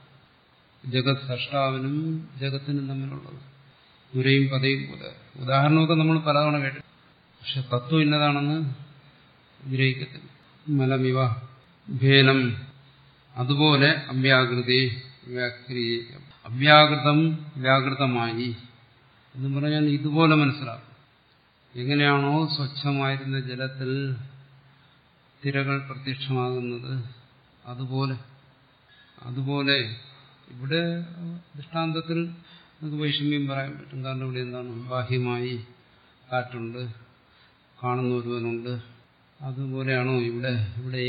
ജഗത് സൃഷ്ടാവിനും ജഗത്തിനും തമ്മിലുള്ളത്. നുരയും പതയും പോലെ ഉദാഹരണമൊക്കെ നമ്മൾ പലതവണ കേട്ടു. പക്ഷെ തത്വം ഇന്നതാണെന്ന് ഗ്രഹിക്കത്തില്ല. മലമിവ ഭേനം. അതുപോലെ അവ്യാകൃതി അവ്യാകൃതം വ്യാകൃതമായി എന്ന് പറഞ്ഞാൽ ഇതുപോലെ മനസ്സിലാക്കും. എങ്ങനെയാണോ സ്വച്ഛമായിരുന്ന ജലത്തിൽ തിരകൾ പ്രത്യക്ഷമാകുന്നത് അതുപോലെ ഇവിടെ ദൃഷ്ടാന്തത്തിൽ നമുക്ക് വൈഷമ്യം പറയാൻ പറ്റും. കാരണം ഇവിടെ എന്താണ്, ബാഹ്യമായി കാറ്റുണ്ട്, കാണുന്ന ഒരുവനുണ്ട്. അതുപോലെയാണോ ഇവിടെ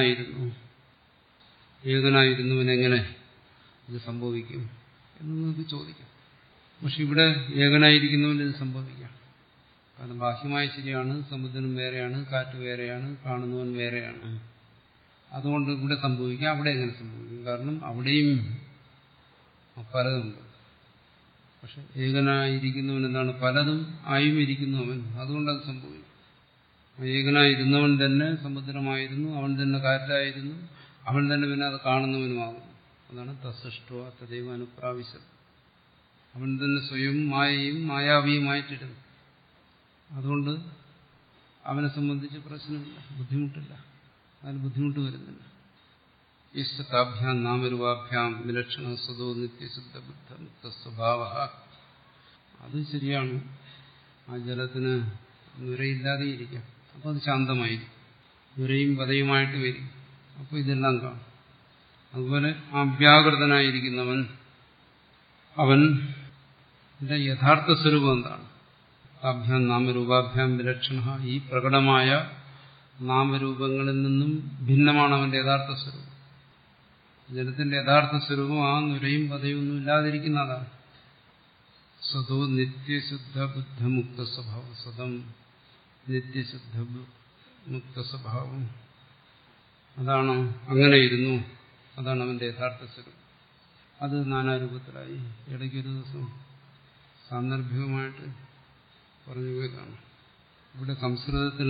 ഏകനായിരുന്നവനെങ്ങനെ ഇത് സംഭവിക്കും എന്ന് നമുക്ക് ചോദിക്കാം. പക്ഷെ ഇവിടെ ഏകനായിരിക്കുന്നവന് ഇത് സംഭവിക്കാം. കാരണം ബാഹ്യമായി ശരിയാണ്, സമുദ്രം വേറെയാണ്, കാറ്റ് വേറെയാണ്, കാണുന്നവൻ വേറെയാണ്. അതുകൊണ്ട് ഇവിടെ സംഭവിക്കാം, അവിടെ എങ്ങനെ സംഭവിക്കും? കാരണം അവിടെയും പലതുണ്ട്. പക്ഷെ ഏകനായിരിക്കുന്നവൻ എന്താണ്, പലതും ആയും ഇരിക്കുന്നവൻ. അതുകൊണ്ടത് സംഭവിക്കും. ഏകനായിരുന്നവൻ തന്നെ സമുദ്രമായിരുന്നു, അവൻ തന്നെ കാറ്റായിരുന്നു, അവൻ തന്നെ പിന്നെ അത് കാണുന്നവനുമാകുന്നു. അതാണ് തസ്സൃഷ്ടോ തദൈവ അനുപ്രാവശ്യം. അവൻ തന്നെ സ്വയം മായയും മായാവിയുമായിട്ടിരുന്നു. അതുകൊണ്ട് അവനെ സംബന്ധിച്ച് പ്രശ്നമില്ല, ബുദ്ധിമുട്ടില്ല, അതിന് ബുദ്ധിമുട്ട് വരുന്നില്ല. ഈശ്വതാഭ്യാം നാമരൂപാഭ്യാം വിലക്ഷണ സ്വതോ നിത്യശുദ്ധ ബുദ്ധ സ്വഭാവ. അത് ശരിയാണ്. ആ ജലത്തിന് നുരയില്ലാതെ ഇരിക്കാം, അപ്പോൾ അത് ശാന്തമായിരിക്കും. നുരയും പതയുമായിട്ട് വരും, അപ്പോൾ ഇതെല്ലാം കാണും. അതുപോലെ അവ്യാകൃതനായിരിക്കുന്നവൻ, അവന്റെ യഥാർത്ഥ സ്വരൂപം എന്താണ്? അഭ്യാം നാമരൂപാഭ്യാം വിലക്ഷണ. ഈ പ്രകടമായ നാമരൂപങ്ങളിൽ നിന്നും ഭിന്നമാണ് അവന്റെ യഥാർത്ഥ സ്വരൂപം. ജലത്തിന്റെ യഥാർത്ഥ സ്വരൂപം ആ നുരയും പതയും ഒന്നും ഇല്ലാതിരിക്കുന്നതാണ്. സ്വതോ നിത്യശുദ്ധ ബുദ്ധമുക്ത സ്വഭാവം. സ്വതം നിത്യശുദ്ധ മുക്ത സ്വഭാവം, അതാണ്. അങ്ങനെ ഇരുന്നു, അതാണ് അവന്റെ യഥാർത്ഥ സ്വരൂപം. അത് നാനാരൂപത്തിലായി. ഇടയ്ക്കൊരു ദിവസം സാന്ദർഭികമായിട്ട് പറഞ്ഞു പോയതാണ്. ഇവിടെ സംസ്കൃതത്തിൽ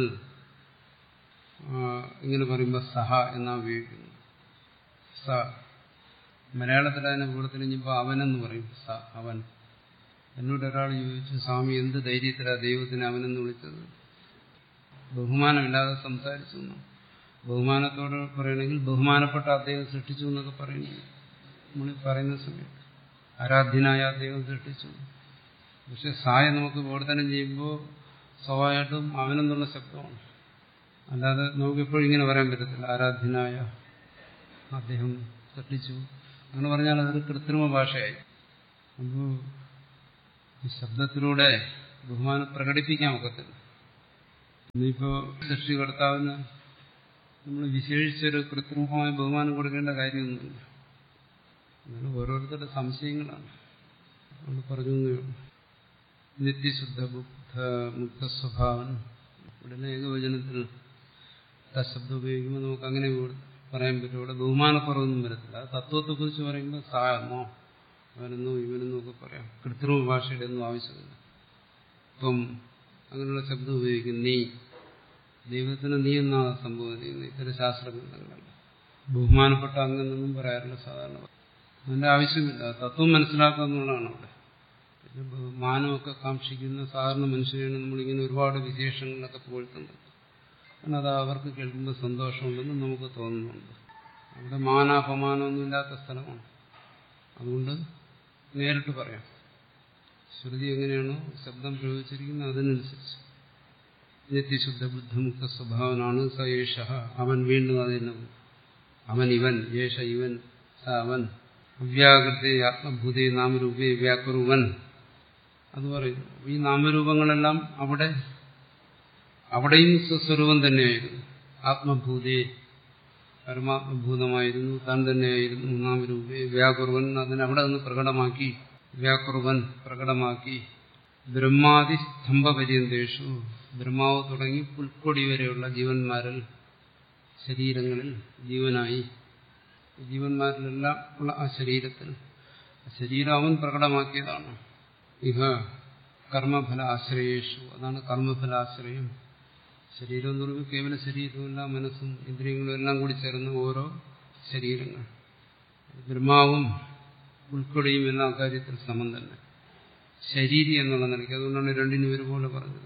ഇങ്ങനെ പറയുമ്പോൾ സഹ എന്നാ ഉപയോഗിക്കുന്നു. സ. മലയാളത്തിൽ അതിനെ കൂടത്തിലിഞ്ഞപ്പോൾ അവനെന്ന് പറയും. സ, അവൻ. എന്നോട് ഒരാൾ ചോദിച്ചു, സ്വാമി എന്ത് ധൈര്യത്തിലാണ് ദൈവത്തിനെ അവനെന്ന് വിളിച്ചത്? ബഹുമാനമില്ലാതെ സംസാരിച്ചു എന്നോ? ബഹുമാനത്തോട് പറയണമെങ്കിൽ ബഹുമാനപ്പെട്ട അദ്ദേഹം സൃഷ്ടിച്ചു എന്നൊക്കെ പറയുന്നു. നമ്മൾ പറയുന്ന സമയത്ത് ആരാധ്യനായ അദ്ദേഹം സൃഷ്ടിച്ചു. പക്ഷെ സായ നമുക്ക് വിവർത്തനം ചെയ്യുമ്പോൾ സ്വാഭാവികമായിട്ടും അവനെന്നുള്ള ശബ്ദമാണ്. അല്ലാതെ നമുക്കെപ്പോഴും ഇങ്ങനെ പറയാൻ പറ്റത്തില്ല, ആരാധ്യനായ അദ്ദേഹം സൃഷ്ടിച്ചു അങ്ങനെ പറഞ്ഞാൽ അതൊരു കൃത്രിമ ഭാഷയായി. അപ്പോൾ ഈ ശബ്ദത്തിലൂടെ ബഹുമാനം പ്രകടിപ്പിക്കാൻ ഒക്കത്തില്ല. ഇന്നിപ്പോ സൃഷ്ടികർത്താവിന് നമ്മൾ വിശേഷിച്ചൊരു കൃത്രിമമായ ബഹുമാനം കൊടുക്കേണ്ട കാര്യമൊന്നുമില്ല. അങ്ങനെ ഓരോരുത്തരുടെ സംശയങ്ങളാണ് നമ്മൾ പറഞ്ഞു. നിത്യശുദ്ധ ബുദ്ധ മുക്ത സ്വഭാവൻ, ഇവിടെ ഏകവചനത്തിൽ ശബ്ദം ഉപയോഗിക്കുമ്പോൾ നമുക്ക് അങ്ങനെ പറയാൻ പറ്റും. ഇവിടെ ബഹുമാനക്കുറവൊന്നും വരത്തില്ല. തത്വത്തെക്കുറിച്ച് പറയുമ്പോൾ സായെന്നോ അവനെന്നോ ഇവനെന്നോ ഒക്കെ പറയാം. കൃത്രിമ ഭാഷയുടെ ഒന്നും ആവശ്യമില്ല. ഇപ്പം അങ്ങനെയുള്ള ശബ്ദം ഉപയോഗിക്കും. നീ, ദൈവത്തിന് നീ എന്നാണ് സംഭവം ചെയ്യുന്നത്. ഇത്തരം ശാസ്ത്രഗ്രന്ഥങ്ങളല്ല. ബഹുമാനപ്പെട്ട അങ്ങനെയൊന്നും പറയാറില്ല സാധാരണ. അതിന്റെ ആവശ്യമില്ല. തത്വം മനസ്സിലാക്കുക എന്നുള്ളതാണ് അവിടെ. പിന്നെ ബഹുമാനമൊക്കെ കാക്ഷിക്കുന്ന സാധാരണ മനുഷ്യരെയാണ് നമ്മളിങ്ങനെ ഒരുപാട് വിശേഷങ്ങളിലൊക്കെ പുകഴ്ത്തുന്നത്. കാരണം അത് അവർക്ക് കേൾക്കുമ്പോൾ സന്തോഷമുണ്ടെന്ന് നമുക്ക് തോന്നുന്നുണ്ട്. അവിടെ മാനാപമാനമൊന്നും ഇല്ലാത്ത സ്ഥലമാണ്. അതുകൊണ്ട് നേരിട്ട് പറയാം. ശ്രുതി എങ്ങനെയാണോ ശബ്ദം പ്രയോഗിച്ചിരിക്കുന്നത് അതിനനുസരിച്ച്. നിത്യശുദ്ധ ബുദ്ധമുക്ത സ്വഭാവനാണ് സ യേശ, അവൻ. വീണ്ടും അതിന് അവൻ, ഇവൻ, യേശ ഇവൻ, സ അവൻ. അവ്യാകൃതേ ആത്മഭൂതേ നാമരൂപേ വ്യാകുറുവൻ. അത് പറയുന്നു. ഈ നാമരൂപങ്ങളെല്ലാം അവിടെയും സ്വസ്വരൂപം തന്നെയായിരുന്നു. ആത്മഭൂതേ, പരമാത്മഭൂതമായിരുന്നു, താൻ തന്നെയായിരുന്നു. നാമരൂപേ വ്യാകുറുവൻ, അതിനവിടെ നിന്ന് പ്രകടമാക്കി. വ്യാകുറുവൻ പ്രകടമാക്കി. ബ്രഹ്മാദി സ്തംഭപര്യന്തേഷു, ബ്രഹ്മാവ് തുടങ്ങി പുൽക്കൊടി വരെയുള്ള ജീവന്മാരിൽ, ശരീരങ്ങളിൽ ജീവനായി. ജീവന്മാരിലെല്ലാം ഉള്ള ആ ശരീരത്തിൽ, ശരീരം അവൻ പ്രകടമാക്കിയതാണ്. ഇഹ കർമ്മഫല ആശ്രയേഷു, അതാണ് കർമ്മഫലാശ്രയം. ശരീരം എന്ന് പറയുമ്പോൾ കേവല ശരീരവുമില്ല, മനസ്സും ഇന്ദ്രിയങ്ങളും എല്ലാം കൂടി ചേർന്ന് ഓരോ ശരീരങ്ങൾ. ബ്രഹ്മാവും ഉൾക്കൊടിയും എല്ലാം കാര്യത്തിൽ സമം തന്നെ. ശരീരി എന്നുള്ള നിലയ്ക്ക്. അതുകൊണ്ടാണ് രണ്ടിനും ഒരുപോലെ പറഞ്ഞത്.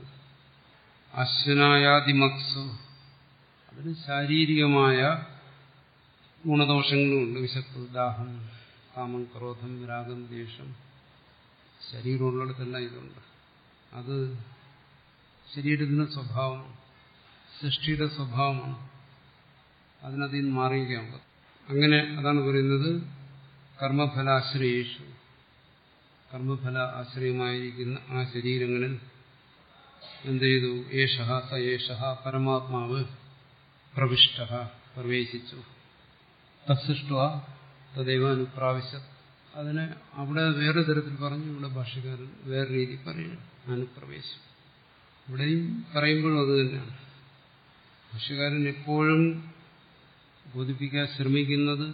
അശ്വനായാദിമക്സു, അതിന് ശാരീരികമായ ഗുണദോഷങ്ങളുമുണ്ട്. വിശപ്പ്, ദാഹം, കാമം, ക്രോധം, രാഗം, ദ്വേഷം. ശരീരമുള്ളിടത്തെല്ലാം ഇതുണ്ട്. അത് ശരീരത്തിന്റെ സ്വഭാവമാണ്, സൃഷ്ടിയുടെ സ്വഭാവമാണ്. അതിനതിൽ നിന്ന് മാറിയിരിക്കാൻ പറ്റും. അങ്ങനെ അതാണ് പറയുന്നത് കർമ്മഫലാശ്രയേഷു. കർമ്മഫല ആശ്രയമായിരിക്കുന്ന ആ ശരീരങ്ങളിൽ എന്ത് ചെയ്തു? ഏഷഃ സ ഏഷഃ, പരമാത്മാവ് പ്രവിഷ്ട, പ്രവേശിച്ചു. തത്സൃഷ്ട്വാ തദൈവ അനുപ്രാവശ്യ. അതിനെ അവിടെ വേറെ തരത്തിൽ പറഞ്ഞു, ഇവിടെ ഭാഷ്യക്കാരൻ വേറെ രീതി പറയുന്നു. അനുപ്രവേശം ഇവിടെയും പറയുമ്പോഴും അത് തന്നെയാണ്. ഭാഷ്യക്കാരൻ എപ്പോഴും ബോധിപ്പിക്കാൻ ശ്രമിക്കുന്നത്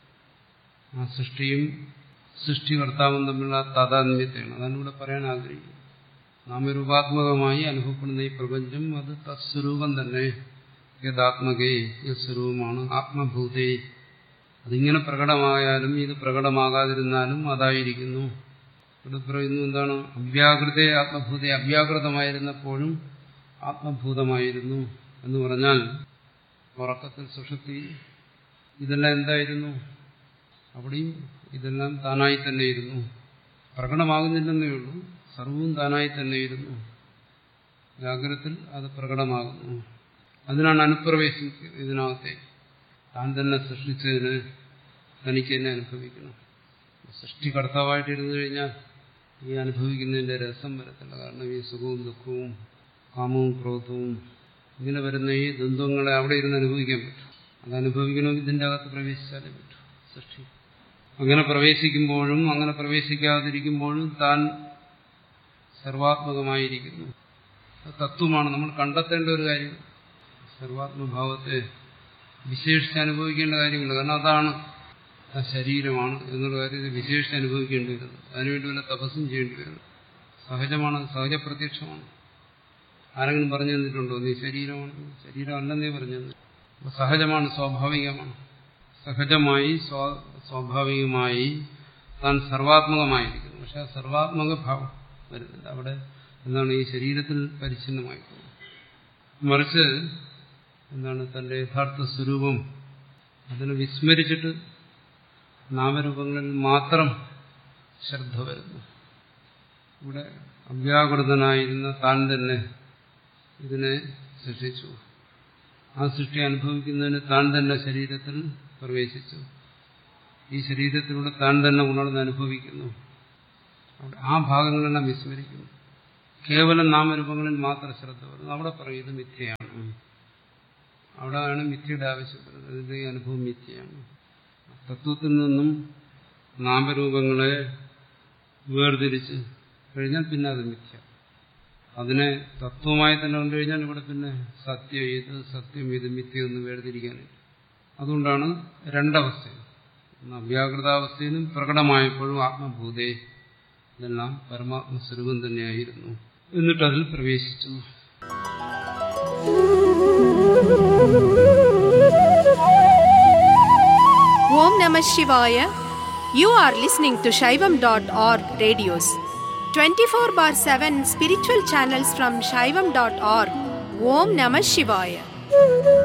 ആ സൃഷ്ടിയും സൃഷ്ടികർത്താവും തമ്മിലുള്ള താതാത്മ്യത്തെയാണ്. അതാണ് ഇവിടെ പറയാൻ ആഗ്രഹിക്കുന്നത്. നാമരൂപാത്മകമായി അനുഭവപ്പെടുന്ന ഈ പ്രപഞ്ചം അത് തത്സ്വരൂപം തന്നെ. യഥാത്മകേ, സ്വരൂപമാണ്. ആത്മഭൂതേ, അതിങ്ങനെ പ്രകടമായാലും ഇത് പ്രകടമാകാതിരുന്നാലും അതായിരിക്കുന്നു. ഇവിടെ പറയുന്നു എന്താണ്? അവ്യാകൃതേ ആത്മഭൂതേ, അവ്യാകൃതമായിരുന്നപ്പോഴും ആത്മഭൂതമായിരുന്നു എന്ന് പറഞ്ഞാൽ ഉറക്കത്തിൽ സുഷുപ്തി ഇതെല്ലാം എന്തായിരുന്നു? അവിടെയും ഇതെല്ലാം താനായി തന്നെയിരുന്നു. പ്രകടമാകുന്നില്ലെന്നേ ഉള്ളൂ, സർവവും താനായി തന്നെയിരുന്നു. ജാഗ്രതത്തിൽ അത് പ്രകടമാകുന്നു. അതിനാണ് അനുപ്രവേശം. ഇതിനകത്തെ താൻ തന്നെ സൃഷ്ടിച്ചതിന് തനിക്ക് തന്നെ അനുഭവിക്കണം. സൃഷ്ടികർത്താവായിട്ടിരുന്നു കഴിഞ്ഞാൽ ഈ അനുഭവിക്കുന്നതിന്റെ രസം വരത്തില്ല. കാരണം ഈ സുഖവും ദുഃഖവും കാമവും ക്രോധവും ഇങ്ങനെ വരുന്ന ഈ ദ്വന്ദ്വങ്ങളെ അവിടെ ഇരുന്ന് അനുഭവിക്കാൻ പറ്റും. അത് അനുഭവിക്കണമെങ്കിൽ ഇതിന്റെ അകത്ത് പ്രവേശിച്ചാലേ പറ്റൂ. സൃഷ്ടി അങ്ങനെ പ്രവേശിക്കുമ്പോഴും അങ്ങനെ പ്രവേശിക്കാതിരിക്കുമ്പോഴും താൻ സർവാത്മകമായിരിക്കുന്നു. തത്വമാണ് നമ്മൾ കണ്ടെത്തേണ്ട ഒരു കാര്യം. സർവാത്മഭാവത്തെ വിശേഷിച്ച് അനുഭവിക്കേണ്ട കാര്യമില്ല. കാരണം അതാണ് ആ ശരീരമാണ് എന്നുള്ള കാര്യത്തിൽ വിശേഷിച്ച് അനുഭവിക്കേണ്ടി വരുന്നത്. അതിനുവേണ്ടി വല്ല തപസ്സും ചെയ്യേണ്ടി വരുന്നത് സഹജമാണ്, സഹജപ്രത്യക്ഷമാണ്. ആരെങ്കിലും പറഞ്ഞു തന്നിട്ടുണ്ടോ നീ ശരീരമാണ്? ശരീരമല്ലെന്നേ പറഞ്ഞു തന്നു. അപ്പോൾ സഹജമാണ്, സ്വാഭാവികമാണ്. സഹജമായി സ്വാഭാവികമായി താൻ സർവാത്മകമായിരിക്കുന്നു. പക്ഷെ ആ സർവാത്മക ഭാവം വരുന്നില്ല. അവിടെ എന്താണ്? ഈ ശരീരത്തിൽ പരിച്ഛിന്നമായി പോകുന്നത്. മറിച്ച് എന്താണ്? തന്റെ യഥാർത്ഥ സ്വരൂപം അതിനെ വിസ്മരിച്ചിട്ട് നാമരൂപങ്ങളിൽ മാത്രം ശ്രദ്ധ വരുന്നു. ഇവിടെ അവ്യാകൃതനായിരുന്ന താൻ തന്നെ ഇതിനെ സൃഷ്ടിച്ചു. ആ സൃഷ്ടി അനുഭവിക്കുന്നതിന് താൻ തന്നെ ശരീരത്തിൽ പ്രവേശിച്ചു. ഈ ശരീരത്തിലൂടെ താൻ തന്നെ ഉണർന്ന് അനുഭവിക്കുന്നു. അവിടെ ആ ഭാഗങ്ങളെല്ലാം വിസ്മരിക്കുന്നു. കേവലം നാമരൂപങ്ങളിൽ മാത്രം ശ്രദ്ധ വരുന്നത്, അവിടെ പറയും ഇത് മിഥ്യയാണ്. അവിടെയാണ് മിഥ്യയുടെ ആവശ്യപ്പെടുന്നത്. ഇതിന്റെ അനുഭവം മിഥ്യയാണ്. തത്വത്തിൽ നിന്നും നാമരൂപങ്ങളെ വേർതിരിച്ച് കഴിഞ്ഞാൽ പിന്നെ അത് മിഥ്യ. അതിനെ തത്വമായി തന്നെ കൊണ്ടുകഴിഞ്ഞാൽ ഇവിടെ പിന്നെ സത്യം ഇത് മിഥ്യയൊന്നും വേർതിരിക്കാനില്ല. അതുകൊണ്ടാണ് രണ്ടവസ്ഥയും, അവ്യാകൃതാവസ്ഥയിലും പ്രകടമായപ്പോഴും ആത്മഭൂതേ, ഇതെല്ലാം പരമാത്മസ്വരൂപം തന്നെയായിരുന്നു, എന്നിട്ട് അതിൽ പ്രവേശിച്ചു. Om Namah Shivaya. You are listening to Shaivam.org radios. 24/7 spiritual channels from Shaivam.org. Om Namah Shivaya.